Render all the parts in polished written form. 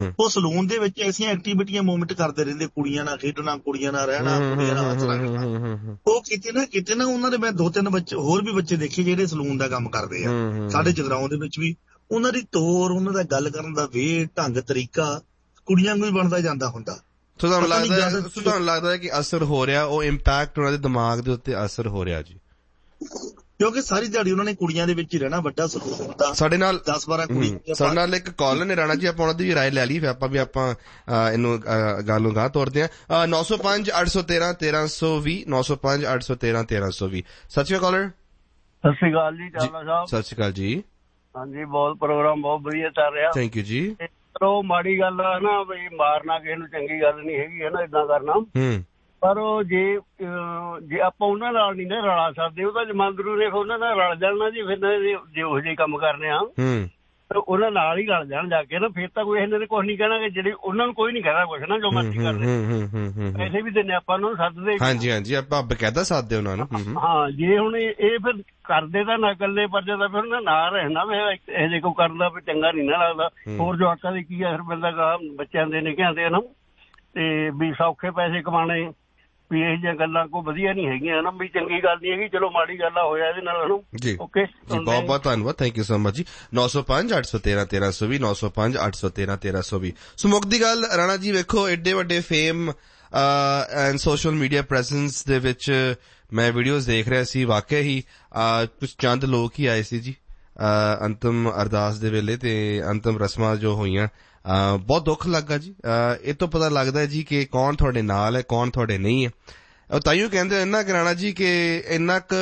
ਉਹ ਸਲੂਨ ਦੇ ਵਿੱਚ ਐਸੀਆਂ ਐਕਟੀਵਿਟੀਆਂ ਮੂਵਮੈਂਟ ਕਰਦੇ ਰਹਿੰਦੇ, ਕੁੜੀਆਂ ਨਾਲ ਖੇਡਣਾ, ਕੁੜੀਆਂ ਨਾਲ ਰਹਿਣਾ, ਕੁੜੀਆਂ ਨਾਲ ਹੱਸਣਾ। ਉਹ ਕਿਤੇ ਨਾ ਉਹਨਾਂ ਦੇ ਮੈਂ 2-3 ਬੱਚੇ ਹੋਰ ਵੀ ਬੱਚੇ ਦੇਖੇ ਜਿਹੜੇ ਸਲੂਨ ਦਾ ਕੰਮ ਕਰਦੇ ਆ ਸਾਡੇ ਜਗਰਾਉਂ ਦੇ ਵਿੱਚ ਵੀ। ਉਹਨਾਂ ਦੀ ਤੋਰ, ਉਹਨਾਂ ਦਾ ਗੱਲ ਕਰਨ ਦਾ ਵੇ, ਢੰਗ, ਤਰੀਕਾ ਕੁੜੀਆਂ ਨੂੰ ਵੀ ਬਣਦਾ ਜਾਂਦਾ ਹੁੰਦਾ। ਤੁਹਾਨੂੰ ਲੱਗਦਾ ਹੈ ਕਿ ਅਸਰ ਹੋ ਰਿਹਾ, ਉਹ ਇੰਪੈਕਟ ਉਹਨਾਂ ਦੇ ਦਿਮਾਗ ਦੇ ਉੱਤੇ ਅਸਰ ਹੋ ਰਿਹਾ ਜੀ? ਕਿਉਂਕਿ ਸਾਰੀ ਦਿਹਾੜੀ ਉਹਨਾਂ ਨੇ ਕੁੜੀਆਂ ਦੇ ਵਿੱਚ ਹੀ ਰਹਿਣਾ। ਵੱਡਾ ਸਲੂਨ ਹੁੰਦਾ, ਸਾਡੇ ਨਾਲ 10-12 ਕੁੜੀ। ਸਾਡੇ ਨਾਲ ਇੱਕ ਕਾਲਰ ਨੇ ਰਾਣਾ ਜੀ, ਆਪਾਂ ਉਹਨਾਂ ਦੀ ਵੀ ਰਾਏ ਲੈ ਲਈ, ਫਿਰ ਆਪਾਂ ਵੀ ਇਹਨੂੰ ਗੱਲ ਨੂੰ ਗਾਹ ਤੋਰਦੇ ਹਾਂ। 905-813-1320 905-813-1320। ਸਤਿ ਸ਼੍ਰੀ ਅਕਾਲ ਕਾਲਰ। ਸਤਿ ਸ਼੍ਰੀ ਅਕਾਲ ਜੀ ਚਾਵਲਾ ਸਾਹਿਬ। ਸਤਿ ਸ਼੍ਰੀ ਅਕਾਲ ਜੀ। ਹਾਂਜੀ, ਬਹੁਤ ਪ੍ਰੋਗਰਾਮ ਬਹੁਤ ਵਧੀਆ ਚੱਲ ਰਿਹਾ। ਥੈਂਕ ਯੂ ਜੀ। ਉਹ ਮਾੜੀ ਗੱਲ ਆ ਨਾ ਬਈ, ਮਾਰਨਾ ਕਿਸੇ ਨੂੰ ਚੰਗੀ ਗੱਲ ਨਹੀਂ ਹੈਗੀ ਹੈ ਨਾ, ਏਦਾਂ ਕਰਨਾ। ਪਰ ਉਹ ਜੇ ਆਪਾਂ ਉਹਨਾਂ ਨਾਲ ਨਹੀਂ ਨਾ ਰਲਾ ਸਕਦੇ, ਉਹ ਤਾਂ ਜਮਾਂਦਰੂ ਨੇ ਉਹਨਾਂ ਨਾਲ ਰਲ ਜਾਣਾ ਜੀ। ਫਿਰ ਜੇ ਉਹੋ ਜਿਹੇ ਕੰਮ ਕਰਨੇ ਆ ਤਾਂ ਉਹਨਾਂ ਨਾਲ ਹੀ ਰਲ ਜਾਣ ਜਾ ਕੇ ਨਾ, ਫਿਰ ਤਾਂ ਕੋਈ ਇਹਨਾਂ ਨੇ ਕੁਛ ਨਹੀਂ ਕਹਿਣਾ। ਕਿ ਜਿਹੜੀ ਉਹਨਾਂ ਨੂੰ ਕੋਈ ਨੀ ਕਹਿਣਾ ਕੁਛ ਨਾ, ਜੋ ਮਰਜ਼ੀ ਕਰਦੇ। ਪੈਸੇ ਵੀ ਦਿੰਦੇ ਆਪਾਂ ਉਹਨਾਂ ਨੂੰ, ਸੱਦਦੇ। ਹਾਂਜੀ ਹਾਂਜੀ, ਆਪਾਂ ਬਕਾਇਦਾ ਸੱਦਦੇ ਉਹਨਾਂ ਨੂੰ। ਹਾਂ, ਜੇ ਹੁਣ ਇਹ ਫਿਰ ਕਰਦੇ ਤਾਂ ਨਾ ਇਕੱਲੇ ਪਰਜੇ ਦਾ, ਫਿਰ ਉਹਨਾਂ ਨਾਲ ਰਹਿਣਾ। ਫਿਰ ਇਹ ਜੇ ਕੋਈ ਕਰਦਾ ਫਿਰ ਚੰਗਾ ਨਹੀਂ ਨਾ ਲੱਗਦਾ। ਹੋਰ ਜਵਾਕਾਂ ਦੇ ਕੀ ਆ, ਫਿਰ ਬੰਦਾ ਬੱਚਿਆਂ ਦੇ ਨਿੱਕਿਆਂ ਦੇ ਨਾ, ਤੇ ਵੀ ਸੌਖੇ ਪੈਸੇ ਕਮਾਣੇ, ਵੀ ਇਹ ਜਿਹੀਆਂ ਗੱਲਾਂ ਕੋਈ ਵਧੀਆ ਨਹੀਂ ਹੈਗੀਆਂ ਨਾ, ਵੀ ਚੰਗੀ ਗੱਲ ਨਹੀਂ ਹੈਗੀ। ਚਲੋ ਮਾੜੀ ਗੱਲ ਆ ਹੋਇਆ ਇਹਦੇ ਨਾਲ ਜੀ। ਓਕੇ ਜੀ, ਬਹੁਤ ਬਹੁਤ ਧੰਨਵਾਦ, ਥੈਂਕ ਯੂ ਸੋ ਮਚ ਜੀ। 905-813-1320 905-813-1320। ਸੋ ਮੁੱਕ ਦੀ ਗੱਲ ਰਾਣਾ ਜੀ, ਵੇਖੋ ਏਡੇ ਵੱਡੇ fame and social media presence ਦੇ ਵਿੱਚ ਮੈਂ ਵੀਡੀਓਜ਼ ਦੇਖ ਰਿਹਾ ਸੀ। ਵਾਕਿਆ ਹੀ ਕੁਝ ਚੰਦ ਲੋਕ ਹੀ ਆਏ ਸੀ ਜੀ ਅੰਤਮ ਅਰਦਾਸ ਦੇ ਵੇਲੇ, ਤੇ ਅੰਤਮ ਰਸਮਾਂ ਜੋ ਹੋਈਆਂ, ਬਹੁਤ ਦੁੱਖ ਲੱਗਾ ਜੀ। ਇਹ ਤੋਂ ਪਤਾ ਲੱਗਦਾ ਜੀ ਕਿ ਕੌਣ ਤੁਹਾਡੇ ਨਾਲ ਹੈ, ਕੌਣ ਤੁਹਾਡੇ ਨਹੀਂ ਹੈ। ਉਹ ਤਾਈਓ ਕਹਿੰਦੇ ਇੰਨਾ ਕਰਾਣਾ ਜੀ ਕਿ ਇੰਨਾ ਕੁ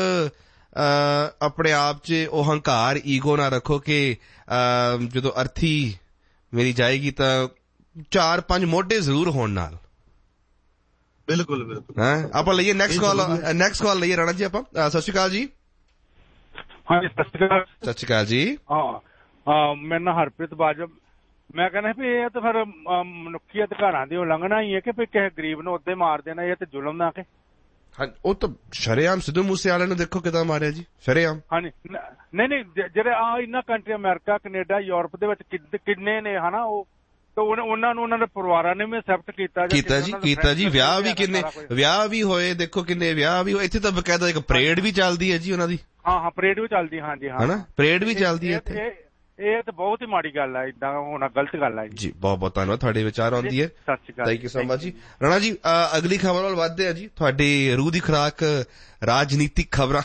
ਆਪਣੇ ਆਪ 'ਚ ਉਹ ਹੰਕਾਰ, ਈਗੋ ਨਾ ਰੱਖੋ ਕਿ ਜਦੋਂ ਅਰਥੀ ਮੇਰੀ ਜਾਏਗੀ ਤਾਂ 4-5 ਮੋਢੇ ਜ਼ਰੂਰ ਹੋਣ ਨਾਲ। ਬਿਲਕੁਲ ਬਿਲਕੁਲ। ਆਪਾਂ ਲਈਏ ਨੈਕਸਟ ਕਾਲ ਲਈਏ ਰਾਣਾ ਜੀ ਆਪਾਂ। ਸਤਿ ਸ਼੍ਰੀ ਅਕਾਲ ਜੀ। ਹਾਂਜੀ, ਸਤਿ ਸ਼੍ਰੀ ਅਕਾਲ। ਸਤਿ ਸ਼੍ਰੀ ਅਕਾਲ ਜੀ। ਮੇਰਾ ਨਾਂ ਹਰਪ੍ਰੀਤ ਬਾਜਵਾ। ਮੈਂ ਕਹਿੰਦਾ ਵੀ ਇਹ ਤਾਂ ਫਿਰ ਮਨੁੱਖੀ ਅਧਿਕਾਰਾਂ ਦੀ ਉਲੰਘਣਾ ਹੀ ਹੈ ਕਿ ਕਿਸੇ ਗਰੀਬ ਨੂੰ ਉੱਦੇ ਮਾਰ ਦੇਣਾ, ਇਹ ਤੇ ਜ਼ੁਲਮ ਨਾ ਕੇ। ਉਹ ਤਾਂ ਸ਼ਰੇਆਮ ਸਿੱਧੂ ਮੂਸੇ ਵਾਲੇ ਨੂੰ ਦੇਖੋ ਕਿੱਦਾਂ ਮਾਰਿਆ ਜੀ, ਸ਼ਰੇਆਮ। ਹਾਂਜੀ, ਨਹੀਂ ਜਿਹੜੇ ਇਹਨਾਂ ਕੰਟਰੀ, ਅਮਰੀਕਾ, ਕੈਨੇਡਾ, ਯੂਰਪ ਦੇ ਵਿੱਚ ਕਿੰਨੇ ਨੇ ਹਨਾ, ਉਹ ਉਹਨਾਂ ਨੂੰ ਉਹਨਾਂ ਦੇ ਪਰਿਵਾਰਾਂ ਨੇ ਵੀ ਐਕਸੈਪਟ ਕੀਤਾ ਜੀ। ਵਿਆਹ ਵੀ ਹੋਏ, ਦੇਖੋ ਕਿੰਨੇ ਵਿਆਹ ਵੀ ਹੋਏ। ਇੱਥੇ ਤਾਂ ਬਕਾਇਦਾ ਇੱਕ ਪਰੇਡ ਵੀ ਚੱਲਦੀ ਹੈ ਜੀ ਉਹਨਾਂ ਦੀ। ਹਾਂ, ਪਰੇਡ ਵੀ ਚੱਲਦੀ। ਹਾਂਜੀ ਹਾਂ, ਪਰੇਡ ਵੀ ਚੱਲਦੀ ਹੈ ਇੱਥੇ। ਇਹ ਤਾਂ ਬਹੁਤ ਹੀ ਮਾੜੀ ਗੱਲ ਹੈ, ਏਦਾਂ ਹੋਣਾ ਗਲਤ ਗੱਲ ਹੈ ਜੀ। ਬਹੁਤ ਬਹੁਤ ਧੰਨਵਾਦ, ਤੁਹਾਡੇ ਵਿਚਾਰ ਆਉਂਦੀ ਹੈ। ਸਤਿ ਸ਼੍ਰੀ ਅਕਾਲ, ਥੈਂਕ ਯੂ ਸੋ ਮਚ ਜੀ। ਰਾਣਾ ਜੀ, ਅਗਲੀ ਖਬਰ ਵੱਲ ਵੱਧਦੇ ਆ ਜੀ। ਤੁਹਾਡੀ ਰੂਹ ਦੀ ਖੁਰਾਕ ਰਾਜਨੀਤਿਕ ਖਬਰਾਂ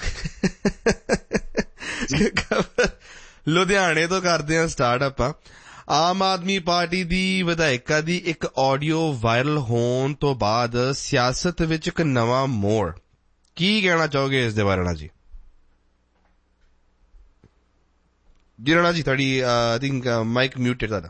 ਲੁਧਿਆਣੇ ਤੋਂ ਕਰਦੇ ਆ ਸਟਾਰਟ। ਆਪਾਂ ਆਮ ਆਦਮੀ ਪਾਰਟੀ ਦੀ ਵਿਧਾਇਕਾ ਦੀ ਇੱਕ ਆਡੀਓ ਵਾਇਰਲ ਹੋਣ ਤੋਂ ਬਾਅਦ ਸਿਆਸਤ ਵਿੱਚ ਇੱਕ ਨਵਾਂ ਮੋੜ। ਕੀ ਕਹਿਣਾ ਚਾਹੋਗੇ ਇਸ ਦੇ ਬਾਰੇ ਰਾਣਾ ਜੀ? ਜੀ ਰਾਣਾ ਜੀ, ਤੁਹਾਡੀ ਆਈ ਥਿੰਕ ਮਾਈਕ ਮਿਊਟ ਹੈ ਤੁਹਾਡਾ।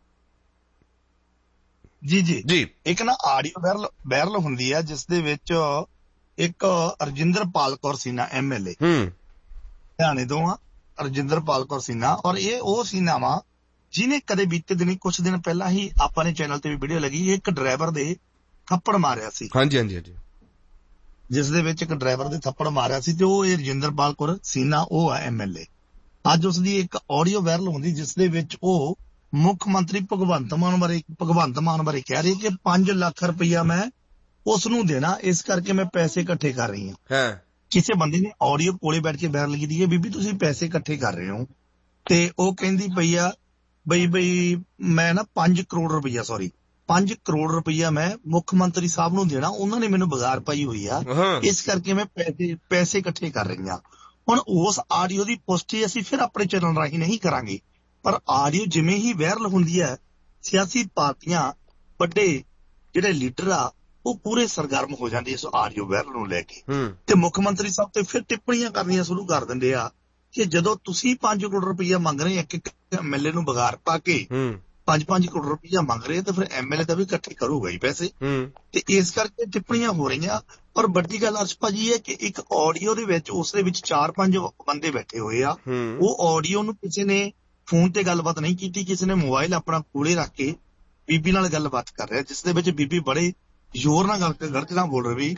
ਜੀ। ਇੱਕ ਨਾ ਆਡੀਓ ਵਾਇਰਲ ਹੁੰਦੀ ਹੈ ਜਿਸ ਦੇ ਵਿੱਚ ਇੱਕ ਰਜਿੰਦਰਪਾਲ ਕੌਰ ਸੀਨਾ MLA ਹਰਿਆਣੇ ਤੋਂ ਆ, ਰਜਿੰਦਰਪਾਲ ਕੌਰ ਸੀਨਾ। ਔਰ ਇਹ ਉਹ ਸੀਨਾ ਵਾ ਜਿਹਨੇ ਕਦੇ ਬੀਤੇ ਦਿਨੀ, ਕੁਛ ਦਿਨ ਪਹਿਲਾਂ ਹੀ ਆਪਾਂ ਨੇ ਚੈਨਲ ਤੇ ਵੀ ਵੀਡੀਓ ਲੱਗੀ, ਇੱਕ ਡਰਾਈਵਰ ਦੇ ਥੱਪੜ ਮਾਰਿਆ ਸੀ। ਹਾਂਜੀ, ਜਿਸ ਦੇ ਵਿੱਚ ਇੱਕ ਡਰਾਈਵਰ ਦੇ ਥੱਪੜ ਮਾਰਿਆ ਸੀ, ਤੇ ਉਹ ਇਹ ਰਜਿੰਦਰਪਾਲ ਕੌਰ ਸੀਨਾ ਉਹ ਆ MLA। ਅੱਜ ਉਸਦੀ ਇੱਕ ਆਡੀਓ ਵਾਇਰਲ ਹੁੰਦੀ ਜਿਸ ਦੇ ਵਿੱਚ ਉਹ ਮੁੱਖ ਮੰਤਰੀ ਭਗਵੰਤ ਮਾਨ ਬਾਰੇ ਕਹਿ ਰਹੀ ਕਿ 5 ਲੱਖ ਰੁਪਈਆ ਮੈਂ ਉਸ ਨੂੰ ਦੇਣਾ, ਇਸ ਕਰਕੇ ਮੈਂ ਪੈਸੇ ਇਕੱਠੇ ਕਰ ਰਹੀ ਹਾਂ। ਕਿਸੇ ਬੰਦੇ ਨੇ ਆਡੀਓ ਕੋਲੇ ਬੈਠ ਕੇ ਵਾਇਰਲ ਕੀਤੀ ਹੈ, ਬੀਬੀ ਤੁਸੀਂ ਪੈਸੇ ਇਕੱਠੇ ਕਰ ਰਹੇ ਹੋ। ਤੇ ਉਹ ਕਹਿੰਦੀ ਪਈ ਆ ਬਈ ਮੈਂ ਨਾ 5 ਕਰੋੜ ਰੁਪਈਆ ਮੈਂ ਮੁੱਖ ਮੰਤਰੀ ਸਾਹਿਬ ਨੂੰ ਦੇਣਾ, ਉਹਨਾਂ ਨੇ ਮੈਨੂੰ ਬਗਾਰ ਪਾਈ ਹੋਈ ਆ, ਇਸ ਕਰਕੇ ਮੈਂ ਪੈਸੇ ਇਕੱਠੇ ਕਰ ਰਹੀ ਹਾਂ। ਹੁਣ ਉਸ ਆਡੀਓ ਦੀ ਪੁਸ਼ਟੀ ਅਸੀਂ ਫਿਰ ਆਪਣੇ ਚੈਨਲ ਰਾਹੀਂ ਨਹੀਂ ਕਰਾਂਗੇ, ਪਰ ਆਡੀਓ ਜਿਵੇਂ ਹੀ ਵਾਇਰਲ ਹੁੰਦੀ ਹੈ, ਸਿਆਸੀ ਪਾਰਟੀਆਂ, ਵੱਡੇ ਜਿਹੜੇ ਲੀਡਰ ਆ, ਉਹ ਪੂਰੇ ਸਰਗਰਮ ਹੋ ਜਾਂਦੇ ਇਸ ਆਡੀਓ ਵਾਇਰਲ ਨੂੰ ਲੈ ਕੇ, ਤੇ ਮੁੱਖ ਮੰਤਰੀ ਸਾਹਿਬ ਤੇ ਫਿਰ ਟਿੱਪਣੀਆਂ ਕਰਨੀਆਂ ਸ਼ੁਰੂ ਕਰ ਦਿੰਦੇ ਆ ਕਿ ਜਦੋਂ ਤੁਸੀਂ 5 ਕਰੋੜ ਰੁਪਈਆ ਮੰਗ ਰਹੇ, ਇੱਕ MLA ਨੂੰ ਬਗਾਰ ਪਾ ਕੇ 5 ਕਰੋੜ ਰੁਪਈਆ ਮੰਗ ਰਹੇ, ਤਾਂ ਫਿਰ MLA ਤਾਂ ਵੀ ਇਕੱਠੇ ਕਰੂਗਾ ਹੀ ਪੈਸੇ, ਤੇ ਇਸ ਕਰਕੇ ਟਿੱਪਣੀਆਂ ਹੋ ਰਹੀਆਂ। ਔਰ ਵੱਡੀ ਗੱਲ ਅਰਸ਼ ਭਾਜੀ ਹੈ ਕਿ ਇੱਕ ਆਡੀਓ ਦੇ ਵਿੱਚ ਉਸਦੇ ਵਿੱਚ 4-5 ਬੰਦੇ ਬੈਠੇ ਹੋਏ ਆ। ਉਹ ਆਡੀਓ ਨੂੰ ਕਿਸੇ ਨੇ ਫੋਨ ਤੇ ਗੱਲਬਾਤ ਨਹੀਂ ਕੀਤੀ, ਕਿਸੇ ਨੇ ਮੋਬਾਈਲ ਆਪਣਾ ਕੋਲੇ ਰੱਖ ਕੇ ਬੀਬੀ ਨਾਲ ਗੱਲਬਾਤ ਕਰ ਰਿਹਾ, ਜਿਸ ਦੇ ਵਿੱਚ ਬੀਬੀ ਬੜੇ ਜ਼ੋਰ ਨਾਲ ਗਲਤ ਨਾਲ ਬੋਲ ਰਹੀ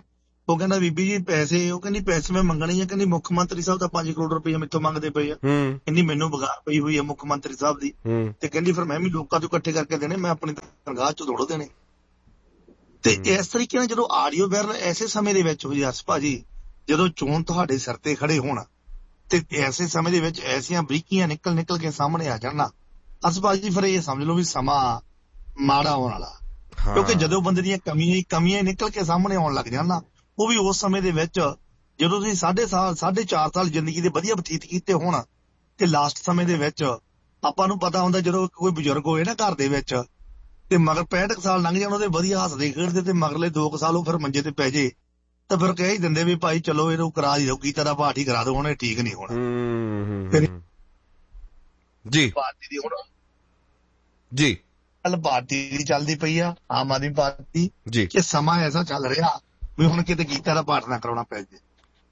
ਉਹ ਕਹਿੰਦਾ ਬੀਬੀ ਜੀ ਪੈਸੇ, ਉਹ ਕਹਿੰਦੀ ਪੈਸੇ ਮੈਂ ਮੰਗਣੇ ਆ, ਕਹਿੰਦੀ ਮੁੱਖ ਮੰਤਰੀ ਸਾਹਿਬ ਤਾਂ 5 ਕਰੋੜ ਰੁਪਏ ਮੈਥੋਂ ਮੰਗਦੇ ਪਏ ਆ, ਕਹਿੰਦੀ ਮੈਨੂੰ ਬਗਾਰ ਪਈ ਹੋਈ ਆ ਮੁੱਖ ਮੰਤਰੀ ਸਾਹਿਬ ਦੀ, ਤੇ ਕਹਿੰਦੀ ਫਿਰ ਮੈਂ ਵੀ ਲੋਕਾਂ ਤੋਂ ਇਕੱਠੇ ਕਰਕੇ ਦੇਣੇ, ਮੈਂ ਆਪਣੀ ਤਨਖਾਹ ਚੋਂ ਥੋੜ੍ਹਾ ਦੇਣੇ। ਤੇ ਇਸ ਤਰੀਕੇ ਨਾਲ ਜਦੋਂ ਆਡੀਓ ਵਾਇਰਲ ਐਸੇ ਸਮੇਂ ਦੇ ਵਿੱਚ ਹੋਈ ਹਰਸ਼ ਭਾਜੀ, ਜਦੋਂ ਚੋਣ ਤੁਹਾਡੇ ਸਿਰ ਤੇ ਖੜੇ ਹੋਣ ਤੇ ਐਸੇ ਸਮੇਂ ਦੇ ਵਿੱਚ ਐਸੀਆਂ ਬਰੀਕੀਆਂ ਨਿਕਲ ਕੇ ਸਾਹਮਣੇ ਆ ਜਾਣਾ, ਹਰਸ਼ ਭਾਜੀ ਫਿਰ ਇਹ ਸਮਝ ਲਓ ਵੀ ਸਮਾਂ ਮਾੜਾ ਆਉਣ ਵਾਲਾ। ਕਿਉਂਕਿ ਜਦੋਂ ਬੰਦੇ ਦੀਆਂ ਕਮੀਆਂ ਨਿਕਲ ਕੇ ਸਾਹਮਣੇ ਆਉਣ ਲੱਗ ਜਾਣ ਨਾ, ਉਹ ਵੀ ਉਸ ਸਮੇਂ ਦੇ ਵਿੱਚ ਜਦੋਂ ਤੁਸੀਂ 4.5 ਸਾਲ ਜ਼ਿੰਦਗੀ ਦੇ ਵਧੀਆ ਬਤੀਤ ਕੀਤੇ ਹੋਣ, ਤੇ ਲਾਸਟ ਸਮੇਂ ਦੇ ਵਿੱਚ ਆਪਾਂ ਨੂੰ ਪਤਾ ਹੁੰਦਾ ਜਦੋਂ ਕੋਈ ਬਜ਼ੁਰਗ ਹੋਏ ਨਾ ਘਰ ਦੇ ਵਿੱਚ, ਤੇ ਮਗਰ 65 ਸਾਲ ਲੰਘ ਜਾਣ ਉਹਦੇ ਵਧੀਆ ਹੱਸਦੇ ਖੇਡਦੇ, ਤੇ ਮਗਰਲੇ 2 ਸਾਲ ਉਹ ਫਿਰ ਮੰਜੇ ਤੇ ਪੈ ਜੇ, ਤਾਂ ਫਿਰ ਕਹਿ ਹੀ ਦਿੰਦੇ ਵੀ ਭਾਈ ਚਲੋ ਇਹਨੂੰ ਕਰਾ ਹੀ ਦਿਓ, ਕੀ ਤਰ੍ਹਾਂ ਪਾਰਟੀ ਕਰਾ ਦਿਓ, ਹੁਣ ਇਹ ਠੀਕ ਨਹੀਂ ਹੋਣਾ ਜੀ। ਪਾਰਟੀ ਦੀ ਹੁਣ ਜੀ ਗੱਲ ਪਾਰਟੀ ਦੀ ਚੱਲਦੀ ਪਈ ਆ, ਆਮ ਆਦਮੀ ਪਾਰਟੀ ਜੀ, ਕਿ ਸਮਾਂ ਐਸਾ ਚੱਲ ਰਿਹਾ ਵੀ ਹੁਣ ਕਿਤੇ ਗੀਤਾ ਦਾ ਪਾਠ ਨਾ ਕਰਾਉਣਾ ਪੈ ਜੇ।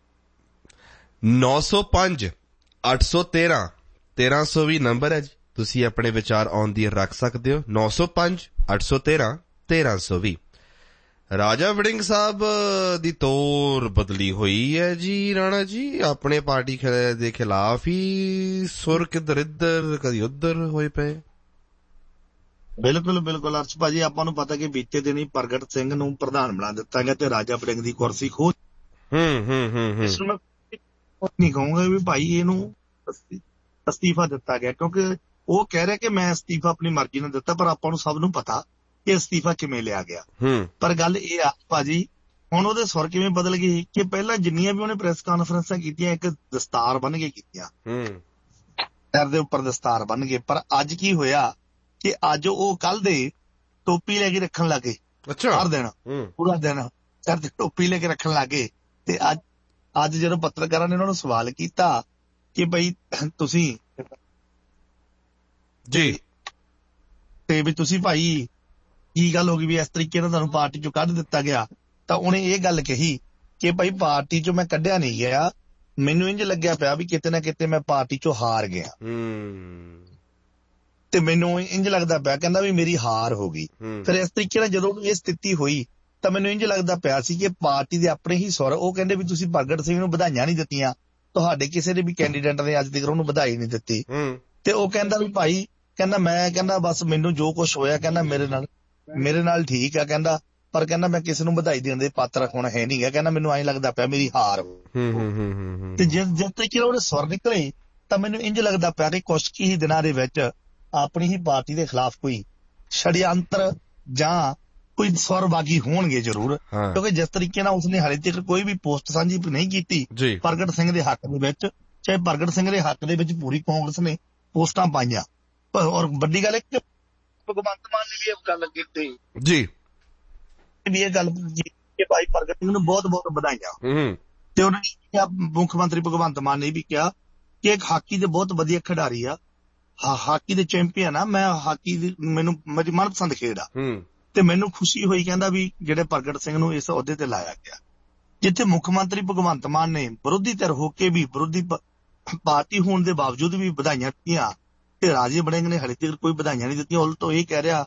905 813 1320 ਨੰਬਰ ਹੈ ਜੀ, ਤੁਸੀਂ ਆਪਣੇ ਵਿਚਾਰ ਆਨ ਦੀ ਰੱਖ ਸਕਦੇ ਹੋ। 905 813 1320। ਰਾਜਾ ਵੜਿੰਗ ਸਾਹਿਬ ਦੀ ਤੋਰ ਬਦਲੀ ਹੋਈ ਹੈ ਜੀ ਰਾਣਾ ਜੀ, ਆਪਣੇ ਪਾਰਟੀ ਦੇ ਖਿਲਾਫ ਹੀ ਸੁਰ ਕਿੱਧਰ ਇੱਧਰ ਕਦੀ ਉੱਧਰ ਹੋਏ ਪਏ। ਬਿਲਕੁਲ ਹਰਸ਼ ਭਾਜੀ, ਆਪਾਂ ਨੂੰ ਪਤਾ ਕਿ ਬੀਤੇ ਦਿਨੀ ਪ੍ਰਗਟ ਸਿੰਘ ਨੂੰ ਪ੍ਰਧਾਨ ਬਣਾ ਦਿੱਤਾ ਗਿਆ ਤੇ ਰਾਜਾ ਵੜਿੰਗ ਦੀ ਕੁਰਸੀ ਖੋਹ। ਇਸ ਨੂੰ ਨਹੀਂ ਕਹੂੰਗਾ ਵੀ ਭਾਈ ਇਹਨੂੰ ਅਸਤੀਫਾ ਦਿੱਤਾ ਗਿਆ, ਕਿਉਂਕਿ ਉਹ ਕਹਿ ਰਿਹਾ ਕਿ ਮੈਂ ਅਸਤੀਫਾ ਆਪਣੀ ਮਰਜ਼ੀ ਨਾਲ ਦਿੱਤਾ, ਪਰ ਆਪਾਂ ਨੂੰ ਸਭ ਨੂੰ ਪਤਾ ਕਿ ਅਸਤੀਫਾ ਕਿਵੇਂ ਲਿਆ ਗਿਆ। ਪਰ ਗੱਲ ਇਹ ਆ ਭਾਜੀ, ਹੁਣ ਉਹਦੇ ਸੁਰ ਕਿਵੇਂ ਬਦਲ ਗਏ ਕਿ ਪਹਿਲਾਂ ਜਿੰਨੀਆਂ ਵੀ ਉਹਨੇ ਪ੍ਰੈਸ ਕਾਨਫਰੰਸਾਂ ਕੀਤੀਆਂ ਇੱਕ ਦਸਤਾਰ ਬੰਨ ਕੇ ਕੀਤੀਆਂ, ਸਿਰ ਦੇ ਉੱਪਰ ਦਸਤਾਰ ਬੰਨ ਕੇ, ਪਰ ਅੱਜ ਕੀ ਹੋਇਆ ਕਿ ਅੱਜ ਉਹ ਕੱਲ ਦੇ ਟੋਪੀ ਲੈ ਕੇ ਰੱਖਣ ਲੱਗੇ। ਹਰ ਦਿਨ ਪੂਰਾ ਦਿਨ ਸਿਰ ਤੇ ਟੋਪੀ ਲੈ ਕੇ ਰੱਖਣ ਲੱਗੇ। ਤੇ ਅੱਜ ਜਦੋਂ ਪੱਤਰਕਾਰਾਂ ਨੇ ਉਹਨਾਂ ਨੂੰ ਸਵਾਲ ਕੀਤਾ ਕਿ ਬਈ ਤੁਸੀਂ ਜੀ ਤੇ ਵੀ ਤੁਸੀਂ ਭਾਈ ਕੀ ਗੱਲ ਹੋ ਗਈ ਵੀ ਇਸ ਤਰੀਕੇ ਨਾਲ ਤੁਹਾਨੂੰ ਪਾਰਟੀ ਚੋਂ ਕੱਢ ਦਿੱਤਾ ਗਿਆ, ਤਾਂ ਉਹਨੇ ਇਹ ਗੱਲ ਕਹੀ ਕਿ ਭਾਈ ਪਾਰਟੀ ਚੋਂ ਮੈਂ ਕੱਢਿਆ ਨਹੀਂ ਗਿਆ, ਮੈਨੂੰ ਇੰਝ ਲੱਗਿਆ ਪਿਆ ਵੀ ਕਿਤੇ ਨਾ ਕਿਤੇ ਮੈਂ ਪਾਰਟੀ ਚੋਂ ਹਾਰ ਗਿਆ, ਤੇ ਮੈਨੂੰ ਇੰਝ ਲੱਗਦਾ ਪਿਆ, ਕਹਿੰਦਾ ਵੀ ਮੇਰੀ ਹਾਰ ਹੋ ਗਈ। ਫਿਰ ਇਸ ਤਰੀਕੇ ਨਾਲ ਜਦੋਂ ਇਹ ਸਥਿਤੀ ਹੋਈ ਤਾਂ ਮੈਨੂੰ ਇੰਝ ਲੱਗਦਾ ਪਿਆ ਸੀ ਕਿ ਪਾਰਟੀ ਦੇ ਆਪਣੇ ਹੀ ਸੁਰ, ਉਹ ਕਹਿੰਦੇ ਵੀ ਤੁਸੀਂ ਪ੍ਰਗਟ ਸਿੰਘ ਨੂੰ ਵਧਾਈਆਂ ਨਹੀਂ ਦਿੱਤੀਆਂ, ਤੁਹਾਡੇ ਕਿਸੇ ਦੇ ਵੀ ਕੈਂਡੀਡੇਟ ਨੇ ਅੱਜ ਤੱਕ ਉਹਨੂੰ ਵਧਾਈ ਨਹੀਂ ਦਿੱਤੀ, ਤੇ ਉਹ ਕਹਿੰਦਾ ਵੀ ਭਾਈ ਕਹਿੰਦਾ ਮੈਂ ਕਹਿੰਦਾ ਬਸ ਮੈਨੂੰ ਜੋ ਕੁਛ ਹੋਇਆ ਕਹਿੰਦਾ ਮੇਰੇ ਨਾਲ ਠੀਕ ਆ, ਕਹਿੰਦਾ ਪਰ ਕਹਿੰਦਾ ਮੈਂ ਕਿਸੇ ਨੂੰ ਵਧਾਈ ਦੇਣ ਦੇ ਪਾਤਰ ਹੁਣ ਹੈ ਨਹੀਂ ਗਾ, ਕਹਿੰਦਾ ਮੈਨੂੰ ਐਂ ਲੱਗਦਾ ਪਿਆ ਮੇਰੀ ਹਾਰ ਹੋ। ਤੇ ਜਿਸ ਤਰੀਕੇ ਉਹਦੇ ਸੁਰ ਨਿਕਲੇ ਤਾਂ ਮੈਨੂੰ ਇੰਝ ਲੱਗਦਾ ਪਿਆ ਕਿ ਕੁਛ ਹੀ ਦਿਨਾਂ ਦੇ ਵਿੱਚ ਆਪਣੀ ਹੀ ਪਾਰਟੀ ਦੇ ਖਿਲਾਫ ਕੋਈ ਛੜਯੰਤਰ ਜਾਂ ਕੋਈ ਸਵਰਬਾਗੀ ਹੋਣਗੇ ਜ਼ਰੂਰ, ਕਿਉਂਕਿ ਜਿਸ ਤਰੀਕੇ ਨਾਲ ਉਸਨੇ ਹਾਲੇ ਤੱਕ ਕੋਈ ਵੀ ਪੋਸਟ ਸਾਂਝੀ ਨਹੀਂ ਕੀਤੀ ਪ੍ਰਗਟ ਸਿੰਘ ਦੇ ਹੱਕ ਦੇ ਵਿੱਚ, ਚਾਹੇ ਪ੍ਰਗਟ ਸਿੰਘ ਦੇ ਹੱਕ ਦੇ ਵਿੱਚ ਪੂਰੀ ਕਾਂਗਰਸ ਨੇ ਪੋਸਟਾਂ ਪਾਈਆਂ, ਔਰ ਵੱਡੀ ਗੱਲ ਹੈ ਕਿ ਭਗਵੰਤ ਮਾਨ ਨੇ ਵੀ ਇਹ ਗੱਲ ਕੀਤੀ ਜੀ ਵੀ ਇਹ ਗੱਲ ਕਿ ਭਾਈ ਪ੍ਰਗਟ ਸਿੰਘ ਨੂੰ ਬਹੁਤ ਬਹੁਤ ਵਧਾਈਆਂ, ਤੇ ਉਹਨਾਂ ਨੇ ਮੁੱਖ ਮੰਤਰੀ ਭਗਵੰਤ ਮਾਨ ਨੇ ਵੀ ਕਿਹਾ ਕਿ ਇੱਕ ਹਾਕੀ ਦੇ ਬਹੁਤ ਵਧੀਆ ਖਿਡਾਰੀ ਆ, ਹਾਕੀ ਦੇ ਚੈਂਪੀਅਨ ਆ, ਮੈਂ ਹਾਕੀ ਦੀ ਮੈਨੂੰ ਮੇਰੀ ਮਨਪਸੰਦ ਖੇਡ ਆ, ਤੇ ਮੈਨੂੰ ਖੁਸ਼ੀ ਹੋਈ ਕਹਿੰਦਾ ਵੀ ਜਿਹੜੇ ਪ੍ਰਗਟ ਸਿੰਘ ਨੂੰ ਇਸ ਅਹੁਦੇ ਤੇ ਲਾਇਆ ਗਿਆ। ਜਿੱਥੇ ਮੁੱਖ ਮੰਤਰੀ ਭਗਵੰਤ ਮਾਨ ਨੇ ਵਿਰੋਧੀ ਧਿਰ ਹੋ ਕੇ ਵੀ, ਵਿਰੋਧੀ ਪਾਰਟੀ ਹੋਣ ਦੇ ਬਾਵਜੂਦ ਵੀ ਵਧਾਈਆਂ ਦਿੱਤੀਆਂ, ਤੇ ਰਾਜੇ ਵੜਿੰਗ ਨੇ ਹਾਲੇ ਤੱਕ ਕੋਈ ਵਧਾਈਆਂ ਨਹੀਂ ਦਿੱਤੀਆਂ, ਉਲਟ ਇਹ ਕਹਿ ਰਿਹਾ